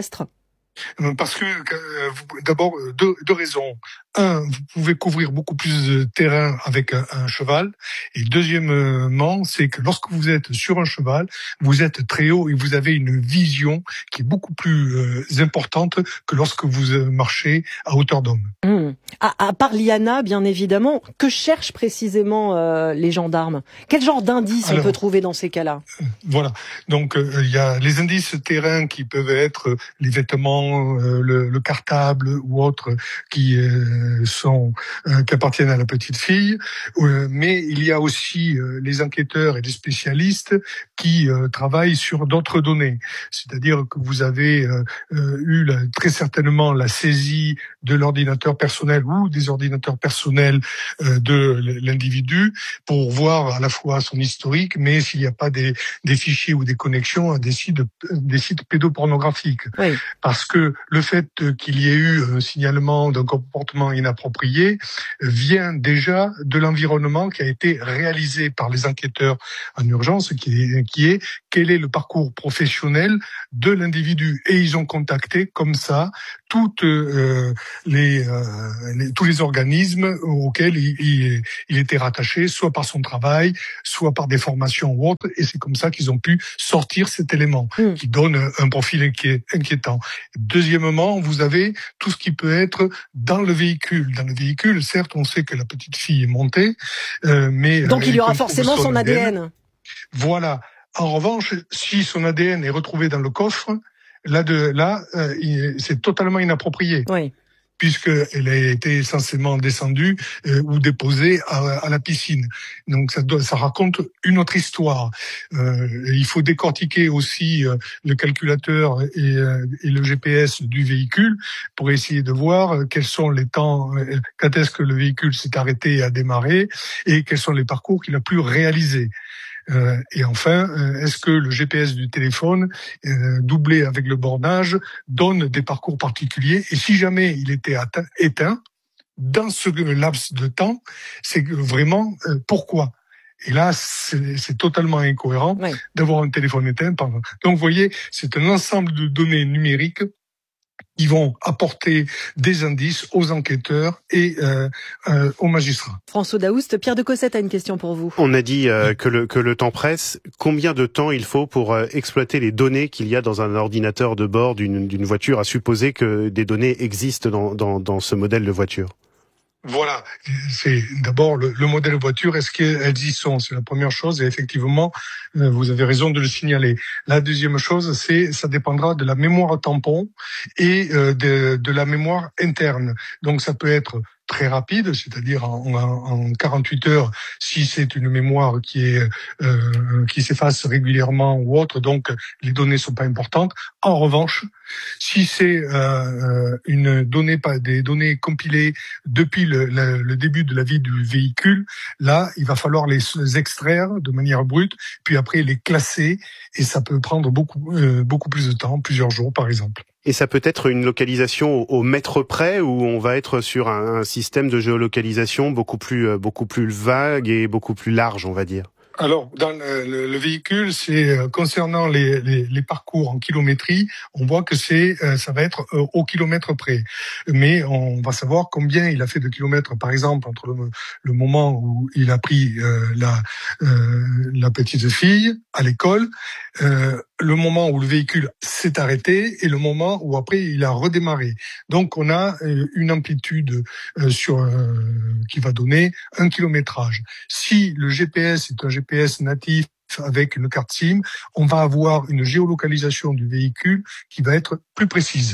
Parce que, euh, d'abord, deux, deux raisons. Un, vous pouvez couvrir beaucoup plus de terrain avec un, un cheval. Et deuxièmement, c'est que lorsque vous êtes sur un cheval, vous êtes très haut et vous avez une vision qui est beaucoup plus euh, importante que lorsque vous marchez à hauteur d'homme. Mmh. À, à part l'I A N A, bien évidemment, que cherchent précisément euh, les gendarmes? Quel genre d'indices on peut trouver dans ces cas-là? Voilà. Donc, il euh, y a les indices terrain qui peuvent être les vêtements, euh, le, le cartable ou autres qui euh, sont euh, qui appartiennent à la petite fille. Euh, mais il y a aussi euh, les enquêteurs et les spécialistes qui euh, travaillent sur d'autres données. C'est-à-dire que vous avez euh, euh, eu la, très certainement la saisie de l'ordinateur personnel ou des ordinateurs personnels euh, de l'individu pour voir à la fois son historique, mais s'il n'y a pas des, des fichiers ou des connexions à des sites, des sites pédopornographiques. Oui. Parce que le fait qu'il y ait eu un signalement d'un comportement inapproprié vient déjà de l'environnement qui a été réalisé par les enquêteurs en urgence, qui est, qui est quel est le parcours professionnel de l'individu. Et ils ont contacté comme ça toutes euh, les, euh, les tous les organismes auxquels il, il, il était rattaché, soit par son travail, soit par des formations ou autres. Et c'est comme ça qu'ils ont pu sortir cet élément mmh. qui donne un profil inquiet, inquiétant. Deuxièmement, vous avez tout ce qui peut être dans le véhicule. Dans le véhicule, certes, on sait que la petite fille est montée, euh, mais donc il y aura forcément son A D N. A D N. Voilà. En revanche, si son A D N est retrouvé dans le coffre, là, de, là, euh, c'est totalement inapproprié. Oui. Puisqu'elle a été essentiellement descendue euh, ou déposée à, à la piscine. Donc ça, doit, ça raconte une autre histoire. Euh, il faut décortiquer aussi euh, le calculateur et, euh, et le G P S du véhicule pour essayer de voir euh, quels sont les temps, euh, quand est-ce que le véhicule s'est arrêté et a démarré, et quels sont les parcours qu'il a pu réaliser. Euh, et enfin, euh, est-ce que le G P S du téléphone, euh, doublé avec le bornage, donne des parcours particuliers? Et si jamais il était atteint, éteint, dans ce laps de temps, c'est vraiment euh, pourquoi? Et là, c'est, c'est totalement incohérent oui. d'avoir un téléphone éteint. Pardon. Donc, vous voyez, c'est un ensemble de données numériques qui vont apporter des indices aux enquêteurs et euh, euh, aux magistrats. François Daoust, Pierre de Cossette a une question pour vous. On a dit euh, que, le, que le temps presse. Combien de temps il faut pour euh, exploiter les données qu'il y a dans un ordinateur de bord d'une, d'une voiture, à supposer que des données existent dans, dans, dans ce modèle de voiture? Voilà, c'est d'abord le, le modèle voiture, est-ce qu'elles y sont? C'est la première chose, et effectivement, vous avez raison de le signaler. La deuxième chose, c'est ça dépendra de la mémoire tampon et de, de la mémoire interne. Donc ça peut être très rapide, c'est-à-dire en, en, en quarante-huit heures, si c'est une mémoire qui est euh, qui s'efface régulièrement ou autre, donc les données sont pas importantes. En revanche, si c'est euh, une donnée, pas des données compilées depuis le, le, le début de la vie du véhicule, là, il va falloir les extraire de manière brute, puis après les classer, et ça peut prendre beaucoup euh, beaucoup plus de temps, plusieurs jours par exemple. Et ça peut être une localisation au, au mètre près, où on va être sur un, un système de géolocalisation beaucoup plus beaucoup plus vague et beaucoup plus large, on va dire. Alors, dans le, le, le véhicule, c'est concernant les, les, les parcours en kilométrie, on voit que c'est ça va être au kilomètre près. Mais on va savoir combien il a fait de kilomètres, par exemple, entre le, le moment où il a pris euh, la, euh, la petite fille à l'école, euh, le moment où le véhicule s'est arrêté et le moment où après il a redémarré. Donc, on a une amplitude euh, sur euh, qui va donner un kilométrage. Si le G P S est un G P S natif avec une carte SIM, on va avoir une géolocalisation du véhicule qui va être plus précise.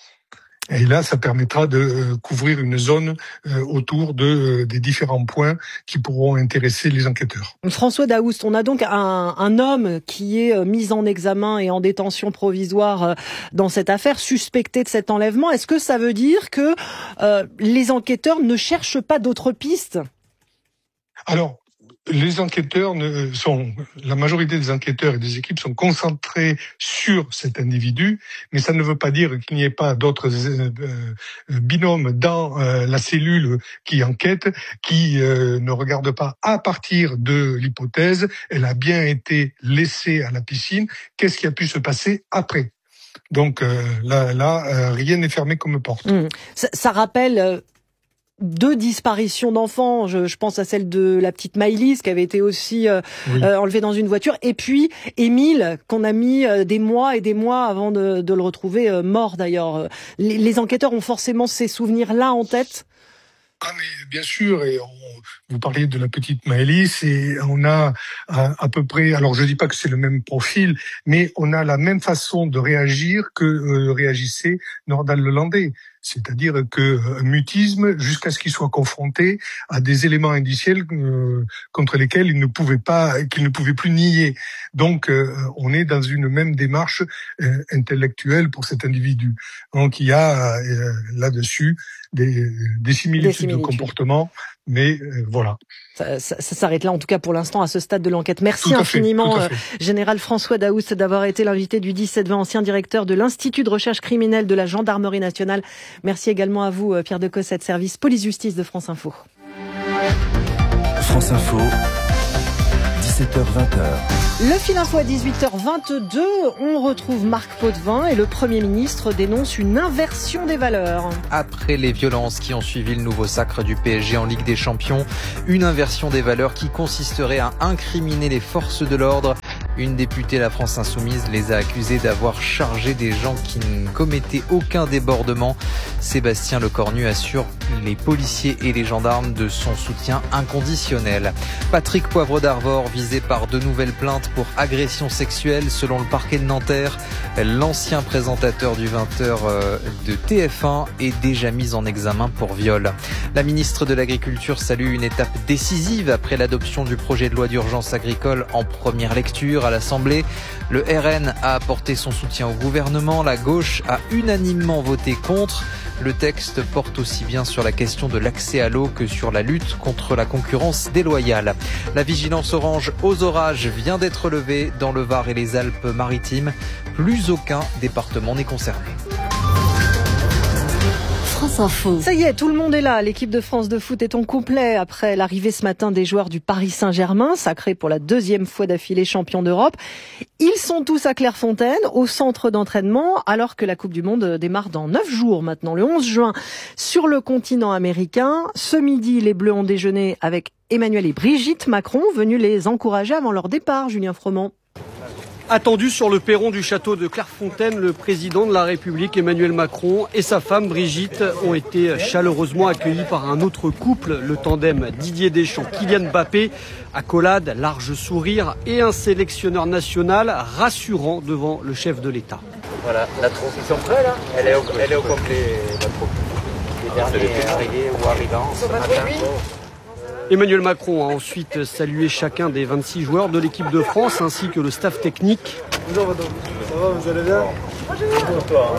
Et là, ça permettra de couvrir une zone autour de, des différents points qui pourront intéresser les enquêteurs. François Daoust, on a donc un, un homme qui est mis en examen et en détention provisoire dans cette affaire, suspecté de cet enlèvement. Est-ce que ça veut dire que euh, les enquêteurs ne cherchent pas d'autres pistes ? Alors, les enquêteurs ne sont, la majorité des enquêteurs et des équipes sont concentrés sur cet individu, mais ça ne veut pas dire qu'il n'y ait pas d'autres euh, binômes dans euh, la cellule qui enquête, qui euh, ne regarde pas à partir de l'hypothèse, elle a bien été laissée à la piscine, qu'est-ce qui a pu se passer après ? Donc euh, là, là euh, rien n'est fermé comme porte. Mmh. Ça, ça rappelle... Euh... deux disparitions d'enfants, je, je pense à celle de la petite Maëlys qui avait été aussi euh, oui. euh, enlevée dans une voiture, et puis Émile qu'on a mis euh, des mois et des mois avant de, de le retrouver euh, mort d'ailleurs. Les, les enquêteurs ont forcément ces souvenirs-là en tête. Ah mais bien sûr, et on, vous parliez de la petite Maëlys et on a à, à peu près, alors je dis pas que c'est le même profil, mais on a la même façon de réagir que euh, réagissait Nordal Lelandais. C'est-à-dire que euh, mutisme jusqu'à ce qu'il soit confronté à des éléments indiciels euh, contre lesquels il ne pouvait pas, qu'il ne pouvait plus nier. Donc, euh, on est dans une même démarche euh, intellectuelle pour cet individu. Donc, il y a euh, là-dessus des, des similitudes, des similitudes de comportement, mais euh, voilà. Ça, ça, ça s'arrête là, en tout cas pour l'instant, à ce stade de l'enquête. Merci infiniment, fait, euh, Général François Daoust, d'avoir été l'invité du dix-sept vingt, ancien directeur de l'Institut de recherche criminelle de la Gendarmerie nationale. Merci également à vous, Pierre de Cossette, service police-justice de France Info. France Info, dix-sept heures vingt. Le fil info à dix-huit heures vingt-deux, on retrouve Marc Potvin et le Premier ministre dénonce une inversion des valeurs. Après les violences qui ont suivi le nouveau sacre du P S G en Ligue des Champions, une inversion des valeurs qui consisterait à incriminer les forces de l'ordre. Une députée de la France Insoumise les a accusés d'avoir chargé des gens qui ne commettaient aucun débordement. Sébastien Lecornu assure les policiers et les gendarmes de son soutien inconditionnel. Patrick Poivre d'Arvor visé par de nouvelles plaintes pour agression sexuelle selon le parquet de Nanterre. L'ancien présentateur du vingt heures de T F un est déjà mis en examen pour viol. La ministre de l'Agriculture salue une étape décisive après l'adoption du projet de loi d'urgence agricole en première lecture à l'Assemblée. Le R N a apporté son soutien au gouvernement. La gauche a unanimement voté contre. Le texte porte aussi bien sur la question de l'accès à l'eau que sur la lutte contre la concurrence déloyale. La vigilance orange aux orages vient d'être levée dans le Var et les Alpes-Maritimes. Plus aucun département n'est concerné. France Info. Ça y est, tout le monde est là. L'équipe de France de foot est en complet après l'arrivée ce matin des joueurs du Paris Saint-Germain, sacré pour la deuxième fois d'affilée champion d'Europe. Ils sont tous à Clairefontaine, au centre d'entraînement, alors que la Coupe du Monde démarre dans neuf jours maintenant, le onze juin, sur le continent américain. Ce midi, les Bleus ont déjeuné avec Emmanuel et Brigitte Macron, venus les encourager avant leur départ, Julien Froment. Attendu sur le perron du château de Clairefontaine, le président de la République Emmanuel Macron et sa femme Brigitte ont été chaleureusement accueillis par un autre couple, le tandem Didier Deschamps-Kylian Mbappé. Accolade, large sourire et un sélectionneur national rassurant devant le chef de l'État. Voilà, la troupe, ils sont prêts là, elle est au, elle est au complet, la troupe. Les derniers arrivés ou arrivants ce matin. Emmanuel Macron a ensuite salué chacun des vingt-six joueurs de l'équipe de France ainsi que le staff technique. Bonjour madame, ça va, vous allez bien? Bonjour.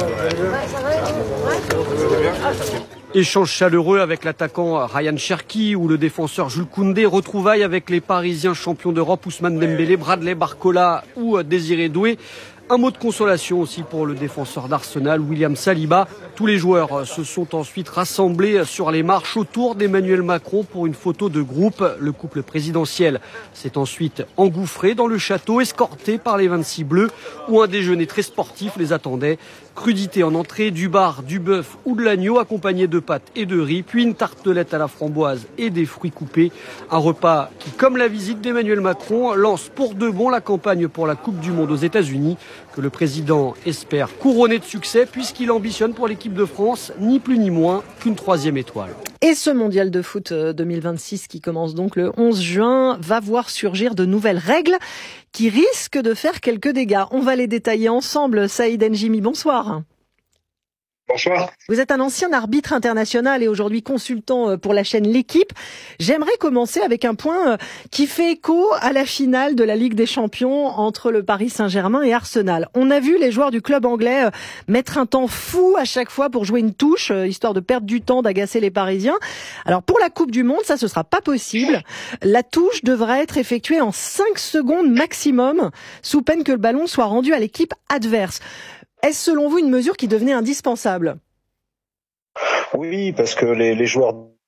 Échange chaleureux avec l'attaquant Ryan Cherki ou le défenseur Jules Koundé. Retrouvailles avec les Parisiens champions d'Europe Ousmane Dembélé, Bradley Barcola ou Désiré Doué. Un mot de consolation aussi pour le défenseur d'Arsenal, William Saliba. Tous les joueurs se sont ensuite rassemblés sur les marches autour d'Emmanuel Macron pour une photo de groupe. Le couple présidentiel s'est ensuite engouffré dans le château, escorté par les vingt-six Bleus, où un déjeuner très sportif les attendait. Crudité en entrée, du bar, du bœuf ou de l'agneau, accompagné de pâtes et de riz, puis une tartelette à la framboise et des fruits coupés. Un repas qui, comme la visite d'Emmanuel Macron, lance pour de bon la campagne pour la Coupe du Monde aux États-Unis, que le président espère couronner de succès, puisqu'il ambitionne pour l'équipe de France ni plus ni moins qu'une troisième étoile. Et ce mondial de foot deux mille vingt-six qui commence donc le onze juin va voir surgir de nouvelles règles qui risquent de faire quelques dégâts. On va les détailler ensemble. Saïd Njimi, bonsoir. Bonsoir. Vous êtes un ancien arbitre international et aujourd'hui consultant pour la chaîne L'Équipe. J'aimerais commencer avec un point qui fait écho à la finale de la Ligue des Champions entre le Paris Saint-Germain et Arsenal. On a vu les joueurs du club anglais mettre un temps fou à chaque fois pour jouer une touche, histoire de perdre du temps, d'agacer les Parisiens. Alors pour la Coupe du Monde, ça ce sera pas possible. La touche devra être effectuée en cinq secondes maximum, sous peine que le ballon soit rendu à l'équipe adverse. Est-ce selon vous une mesure qui devenait indispensable ? Oui, parce que les, les joueurs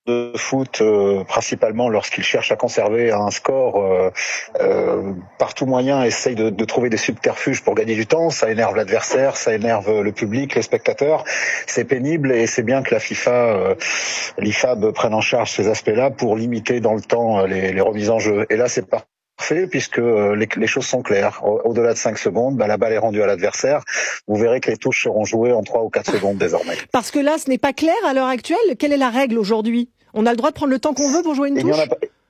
de foot, euh, principalement lorsqu'ils cherchent à conserver un score, euh, euh, par tout moyen essayent de, de trouver des subterfuges pour gagner du temps. Ça énerve l'adversaire, ça énerve le public, les spectateurs. C'est pénible et c'est bien que la FIFA, euh, l'I F A B prenne en charge ces aspects-là pour limiter dans le temps les, les remises en jeu. Et là, c'est pas parfait puisque les, les choses sont claires. Au-delà de cinq secondes, bah, la balle est rendue à l'adversaire. Vous verrez que les touches seront jouées en trois ou quatre secondes désormais. Parce que là, ce n'est pas clair à l'heure actuelle. Quelle est la règle aujourd'hui ? On a le droit de prendre le temps qu'on veut pour jouer une touche ?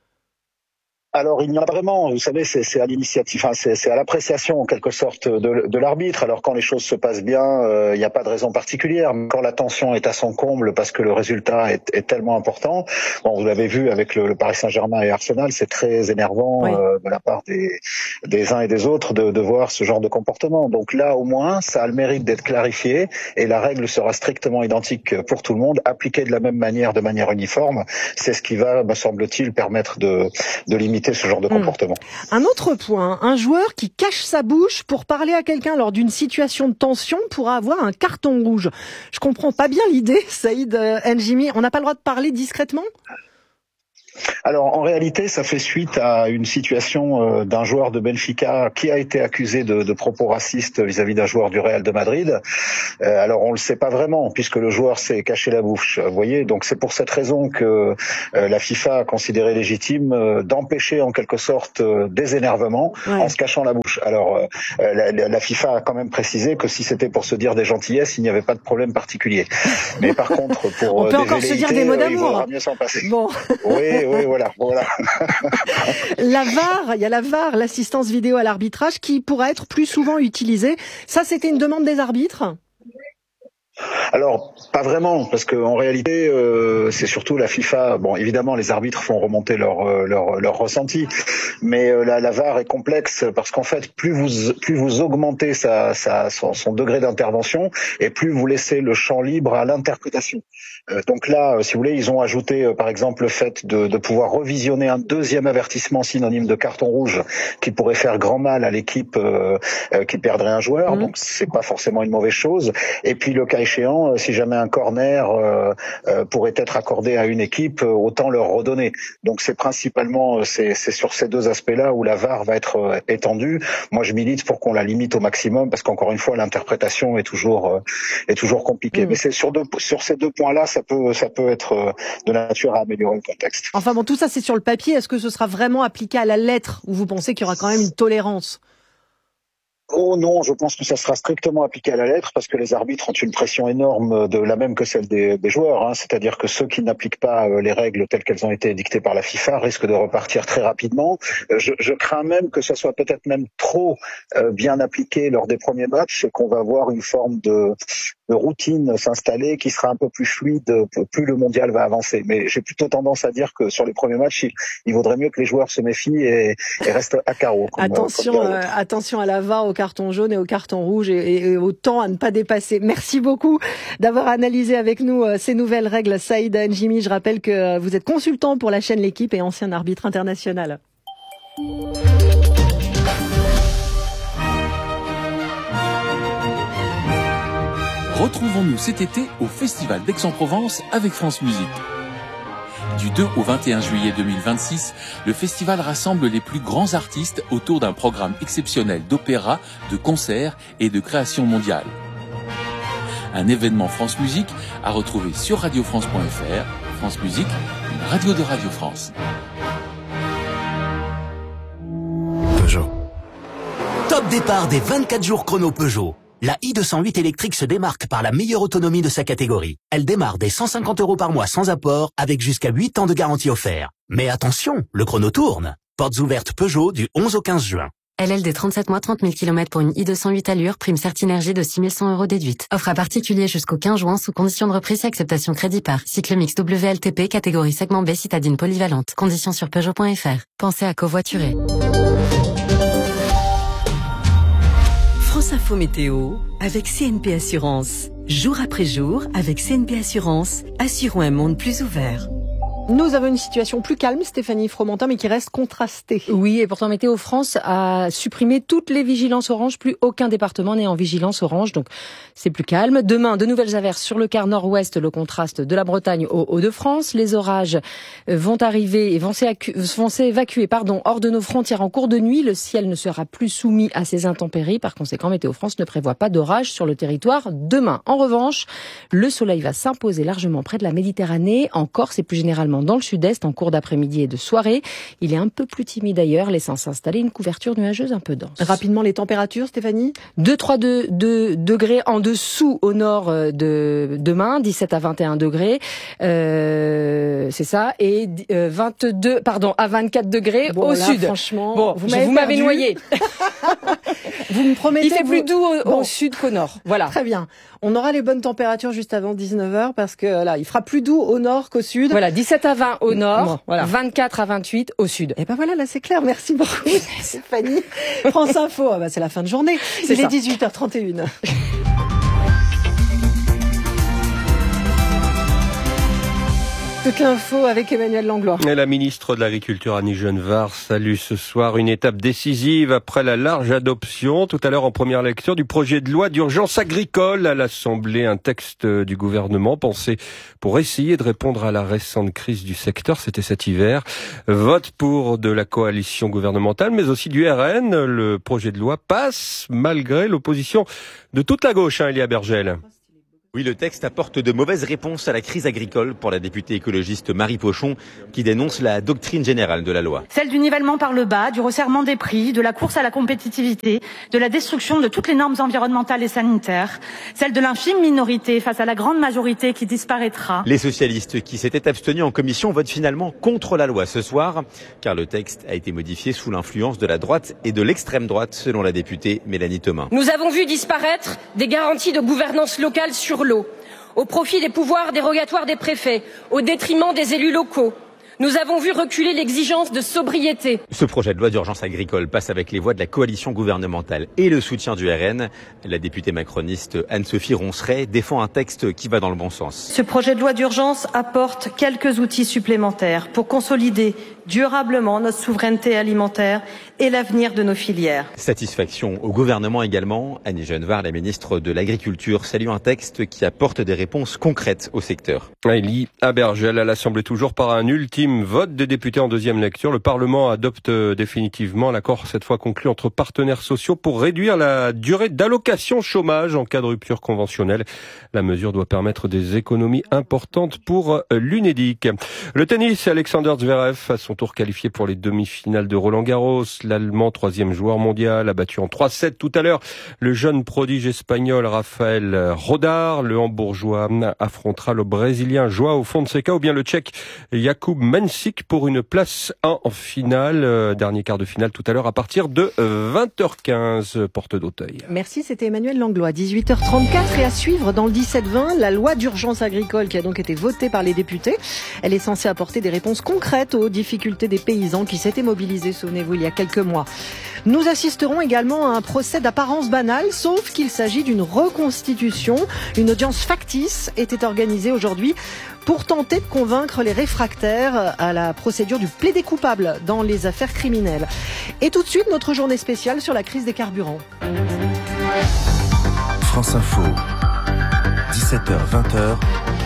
Alors, il n'y en a pas vraiment. Vous savez, c'est, c'est à l'initiative, enfin, c'est, c'est à l'appréciation en quelque sorte de, de l'arbitre. Alors, quand les choses se passent bien, euh, il n'y a pas de raison particulière. Mais quand la tension est à son comble parce que le résultat est, est tellement important, bon, vous l'avez vu avec le, le Paris Saint-Germain et Arsenal, c'est très énervant oui. euh, de la part des, des uns et des autres de, de voir ce genre de comportement. Donc là, au moins, ça a le mérite d'être clarifié et la règle sera strictement identique pour tout le monde, appliquée de la même manière, de manière uniforme. C'est ce qui va, me semble-t-il, permettre de, de limiter ce genre de comportement. Mmh. Un autre point, un joueur qui cache sa bouche pour parler à quelqu'un lors d'une situation de tension pourra avoir un carton rouge. Je comprends pas bien l'idée, Saïd N'Jimi. On n'a pas le droit de parler discrètement ? Alors en réalité, ça fait suite à une situation euh, d'un joueur de Benfica qui a été accusé de, de propos racistes vis-à-vis d'un joueur du Real de Madrid. Euh, alors on le sait pas vraiment puisque le joueur s'est caché la bouche. Vous voyez, donc c'est pour cette raison que euh, la FIFA a considéré légitime euh, d'empêcher en quelque sorte euh, des énervements ouais. en se cachant la bouche. Alors euh, la, la FIFA a quand même précisé que si c'était pour se dire des gentillesses, il n'y avait pas de problème particulier. Mais par contre, pour on peut euh, encore des se dire des mots d'amour. Il vaudra mieux s'en passer. Bon. Oui. Oui, voilà, voilà. La V A R, il y a la V A R, l'assistance vidéo à l'arbitrage, qui pourra être plus souvent utilisée. Ça, c'était une demande des arbitres ? Alors, pas vraiment, parce que en réalité, euh, c'est surtout la FIFA. Bon, évidemment, les arbitres font remonter leur euh, leur, leur ressenti, mais euh, la, la V A R est complexe parce qu'en fait, plus vous plus vous augmentez sa, sa son, son degré d'intervention, et plus vous laissez le champ libre à l'interprétation. Euh, donc là, euh, si vous voulez, ils ont ajouté, euh, par exemple, le fait de, de pouvoir revisionner un deuxième avertissement synonyme de carton rouge, qui pourrait faire grand mal à l'équipe euh, euh, qui perdrait un joueur. Mmh. Donc, c'est pas forcément une mauvaise chose. Et puis le cas échéant, si jamais un corner euh, euh, pourrait être accordé à une équipe, autant leur redonner. Donc c'est principalement c'est, c'est sur ces deux aspects-là où la V A R va être euh, étendue. Moi, je milite pour qu'on la limite au maximum parce qu'encore une fois, l'interprétation est toujours euh, est toujours compliquée. Mmh. Mais c'est sur deux sur ces deux points-là, ça peut ça peut être euh, de nature à améliorer le contexte. Enfin bon, tout ça c'est sur le papier. Est-ce que ce sera vraiment appliqué à la lettre ou vous pensez qu'il y aura quand même une tolérance ? Oh non, je pense que ça sera strictement appliqué à la lettre parce que les arbitres ont une pression énorme, de la même que celle des, des joueurs. Hein. C'est-à-dire que ceux qui n'appliquent pas les règles telles qu'elles ont été dictées par la FIFA risquent de repartir très rapidement. Je, je crains même que ça soit peut-être même trop euh, bien appliqué lors des premiers matchs et qu'on va avoir une forme de, de routine s'installer qui sera un peu plus fluide plus le mondial va avancer. Mais j'ai plutôt tendance à dire que sur les premiers matchs, il, il vaudrait mieux que les joueurs se méfient et, et restent à carreau. Comme, attention, comme euh, attention à la V A R, au carton jaune et au carton rouge et, et au temps à ne pas dépasser. Merci beaucoup d'avoir analysé avec nous euh, ces nouvelles règles. Saïd N'Jimi, je rappelle que euh, vous êtes consultant pour la chaîne L'Équipe et ancien arbitre international. Retrouvons-nous cet été au Festival d'Aix-en-Provence avec France Musique. Du deux au vingt et un juillet deux mille vingt-six, le festival rassemble les plus grands artistes autour d'un programme exceptionnel d'opéra, de concerts et de création mondiale. Un événement France Musique à retrouver sur radio france point f r. France Musique, une radio de Radio France. Peugeot. Top départ des vingt-quatre jours chrono Peugeot. La i deux cent huit électrique se démarque par la meilleure autonomie de sa catégorie. Elle démarre dès cent cinquante euros par mois sans apport, avec jusqu'à huit ans de garantie offert. Mais attention, le chrono tourne. Portes ouvertes Peugeot du onze au quinze juin. L L D trente-sept mois, trente mille kilomètres pour une i deux cent huit Allure, prime Certinergie de six mille cent euros déduite. Offre à particulier jusqu'au quinze juin sous condition de reprise et acceptation crédit par. Cycle mix W L T P, catégorie segment B, citadine polyvalente. Conditions sur Peugeot point F R. Pensez à covoiturer. France Info Météo avec C N P Assurance. Jour après jour, avec C N P Assurance, assurons un monde plus ouvert. Nous avons une situation plus calme, Stéphanie Fromentin, mais qui reste contrastée. Oui, et pourtant Météo France a supprimé toutes les vigilances orange. Plus aucun département n'est en vigilance orange, donc c'est plus calme. Demain, de nouvelles averses sur le quart nord-ouest, le contraste de la Bretagne aux Hauts-de-France. Les orages vont arriver et vont s'évacuer pardon, hors de nos frontières en cours de nuit. Le ciel ne sera plus soumis à ces intempéries. Par conséquent, Météo France ne prévoit pas d'orage sur le territoire demain. En revanche, le soleil va s'imposer largement près de la Méditerranée, en Corse et plus généralement dans le sud-est en cours d'après-midi et de soirée. Il est un peu plus timide ailleurs, laissant s'installer une couverture nuageuse un peu dense. Rapidement, les températures, Stéphanie ? deux à trois degrés en dessous au nord de demain, dix-sept à vingt et un degrés, euh, c'est ça, et euh, vingt-deux, pardon, à vingt-quatre degrés bon, au là, sud. Franchement, bon, vous je, m'avez, vous m'avez noyé. Vous me promettez. Il fait vous... plus doux au, bon. au sud qu'au nord. Voilà. Très bien. On aura les bonnes températures juste avant dix-neuf heures parce que là, il fera plus doux au nord qu'au sud. Voilà, dix-sept à vingt au nord, bon, voilà. vingt-quatre à vingt-huit au sud. Et ben voilà, là c'est clair. Merci beaucoup, Stéphanie. France Info, ah bah, c'est la fin de journée. C'est il ça. est dix-huit heures trente et une. Toute l'info avec Emmanuel Langlois. Et la ministre de l'Agriculture Annie Genevard salue ce soir une étape décisive après la large adoption tout à l'heure en première lecture du projet de loi d'urgence agricole à l'Assemblée, un texte du gouvernement pensé pour essayer de répondre à la récente crise du secteur, c'était cet hiver. Vote pour de la coalition gouvernementale mais aussi du R N, le projet de loi passe malgré l'opposition de toute la gauche, hein, Elia Bergel. Oui, le texte apporte de mauvaises réponses à la crise agricole pour la députée écologiste Marie Pochon, qui dénonce la doctrine générale de la loi. Celle du nivellement par le bas, du resserrement des prix, de la course à la compétitivité, de la destruction de toutes les normes environnementales et sanitaires, celle de l'infime minorité face à la grande majorité qui disparaîtra. Les socialistes qui s'étaient abstenus en commission votent finalement contre la loi ce soir, car le texte a été modifié sous l'influence de la droite et de l'extrême droite, selon la députée Mélanie Thomas. Nous avons vu disparaître des garanties de gouvernance locale sur l'eau, au profit des pouvoirs dérogatoires des préfets, au détriment des élus locaux. Nous avons vu reculer l'exigence de sobriété. Ce projet de loi d'urgence agricole passe avec les voix de la coalition gouvernementale et le soutien du R N. La députée macroniste Anne-Sophie Ronceret défend un texte qui va dans le bon sens. Ce projet de loi d'urgence apporte quelques outils supplémentaires pour consolider durablement notre souveraineté alimentaire et l'avenir de nos filières. Satisfaction au gouvernement également. Annie Genevard, la ministre de l'Agriculture, salue un texte qui apporte des réponses concrètes au secteur. Elie Abergel à l'Assemblée toujours par un ultime vote des députés en deuxième lecture. Le Parlement adopte définitivement l'accord cette fois conclu entre partenaires sociaux pour réduire la durée d'allocation chômage en cas de rupture conventionnelle. La mesure doit permettre des économies importantes pour l'Unédic. Le tennis, Alexander Zverev à son tour qualifié pour les demi-finales de Roland-Garros. L'Allemand, troisième joueur mondial, a battu en trois sept tout à l'heure le jeune prodige espagnol Rafael Rodar. Le Hambourgeois affrontera le Brésilien Joao Fonseca ou bien le Tchèque Jakub Mensik pour une place en finale. Dernier quart de finale tout à l'heure à partir de vingt heures quinze, porte d'Auteuil. Merci, c'était Emmanuel Langlois. dix-huit heures trente-quatre et à suivre dans le dix-sept vingt, la loi d'urgence agricole qui a donc été votée par les députés. Elle est censée apporter des réponses concrètes aux difficultés des paysans qui s'étaient mobilisés, souvenez-vous, il y a quelques mois. Nous assisterons également à un procès d'apparence banale, sauf qu'il s'agit d'une reconstitution. Une audience factice était organisée aujourd'hui pour tenter de convaincre les réfractaires à la procédure du plaidé coupable dans les affaires criminelles. Et tout de suite, notre journée spéciale sur la crise des carburants. France Info, dix-sept heures vingt heures.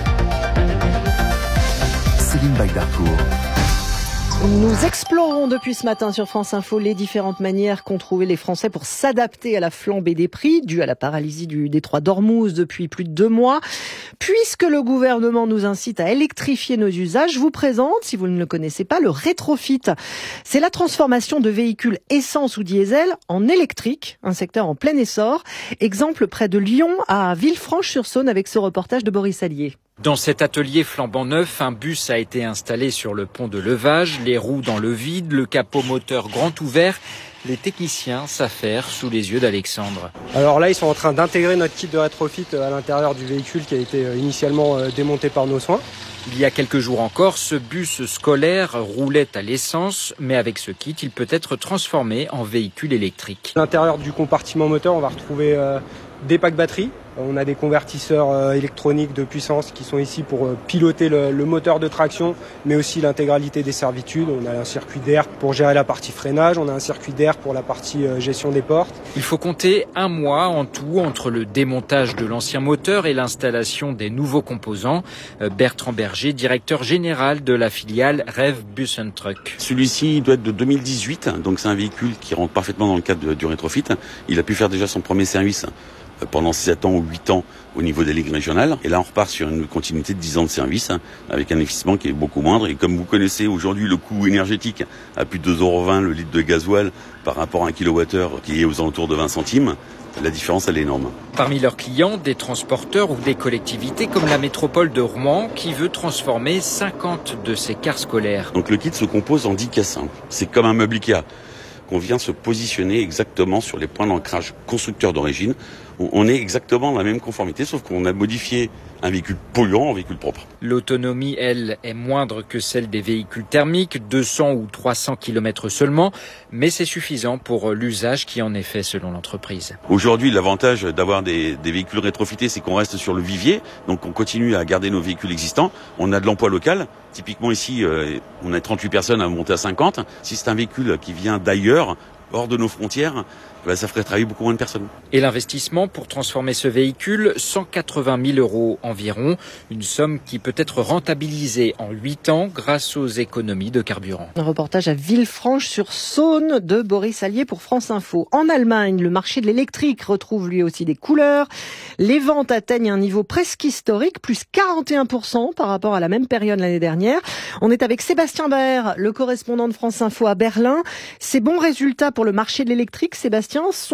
Céline Bagdarcourt. Nous explorons depuis ce matin sur France Info les différentes manières qu'ont trouvé les Français pour s'adapter à la flambée des prix due à la paralysie du détroit d'Ormuz depuis plus de deux mois. Puisque le gouvernement nous incite à électrifier nos usages, je vous présente, si vous ne le connaissez pas, le rétrofit. C'est la transformation de véhicules essence ou diesel en électrique, un secteur en plein essor. Exemple près de Lyon, à Villefranche-sur-Saône, avec ce reportage de Boris Allier. Dans cet atelier flambant neuf, un bus a été installé sur le pont de levage, les roues dans le vide, le capot moteur grand ouvert. Les techniciens s'affairent sous les yeux d'Alexandre. Alors là, ils sont en train d'intégrer notre kit de rétrofit à l'intérieur du véhicule qui a été initialement démonté par nos soins. Il y a quelques jours encore, ce bus scolaire roulait à l'essence, mais avec ce kit, il peut être transformé en véhicule électrique. À l'intérieur du compartiment moteur, on va retrouver euh, des packs batteries On a des convertisseurs électroniques de puissance qui sont ici pour piloter le, le moteur de traction, mais aussi l'intégralité des servitudes. On a un circuit d'air pour gérer la partie freinage, on a un circuit d'air pour la partie gestion des portes. Il faut compter un mois en tout entre le démontage de l'ancien moteur et l'installation des nouveaux composants. Bertrand Berger, directeur général de la filiale Rev Bus and Truck. Celui-ci doit être de deux mille dix-huit, donc c'est un véhicule qui rentre parfaitement dans le cadre du rétrofit. Il a pu faire déjà son premier service pendant sept ans ou huit ans au niveau des ligues régionales. Et là, on repart sur une continuité de dix ans de service, avec un investissement qui est beaucoup moindre. Et comme vous connaissez aujourd'hui le coût énergétique à plus de deux euros vingt le litre de gasoil par rapport à un kilowattheure qui est aux alentours de vingt centimes, la différence, elle est énorme. Parmi leurs clients, des transporteurs ou des collectivités comme la métropole de Rouen qui veut transformer cinquante de ses cars scolaires. Donc le kit se compose en dix caisses. C'est comme un meuble Ikea qu'on vient se positionner exactement sur les points d'ancrage constructeurs d'origine. On est exactement dans la même conformité, sauf qu'on a modifié un véhicule polluant en véhicule propre. L'autonomie, elle, est moindre que celle des véhicules thermiques, deux cents ou trois cents kilomètres seulement, mais c'est suffisant pour l'usage qui en est fait selon l'entreprise. Aujourd'hui, l'avantage d'avoir des, des véhicules rétrofités, c'est qu'on reste sur le vivier, donc on continue à garder nos véhicules existants. On a de l'emploi local. Typiquement ici, euh, on a trente-huit personnes à monter à cinquante. Si c'est un véhicule qui vient d'ailleurs, hors de nos frontières, ben ça ferait travailler beaucoup moins de personnes. Et l'investissement pour transformer ce véhicule, cent quatre-vingt mille euros environ, une somme qui peut être rentabilisée en huit ans grâce aux économies de carburant. Un reportage à Villefranche-sur-Saône de Boris Allier pour France Info. En Allemagne, le marché de l'électrique retrouve lui aussi des couleurs. Les ventes atteignent un niveau presque historique, plus quarante et un pour cent par rapport à la même période l'année dernière. On est avec Sébastien Baer, le correspondant de France Info à Berlin. Ces bons résultats pour le marché de l'électrique, Sébastien,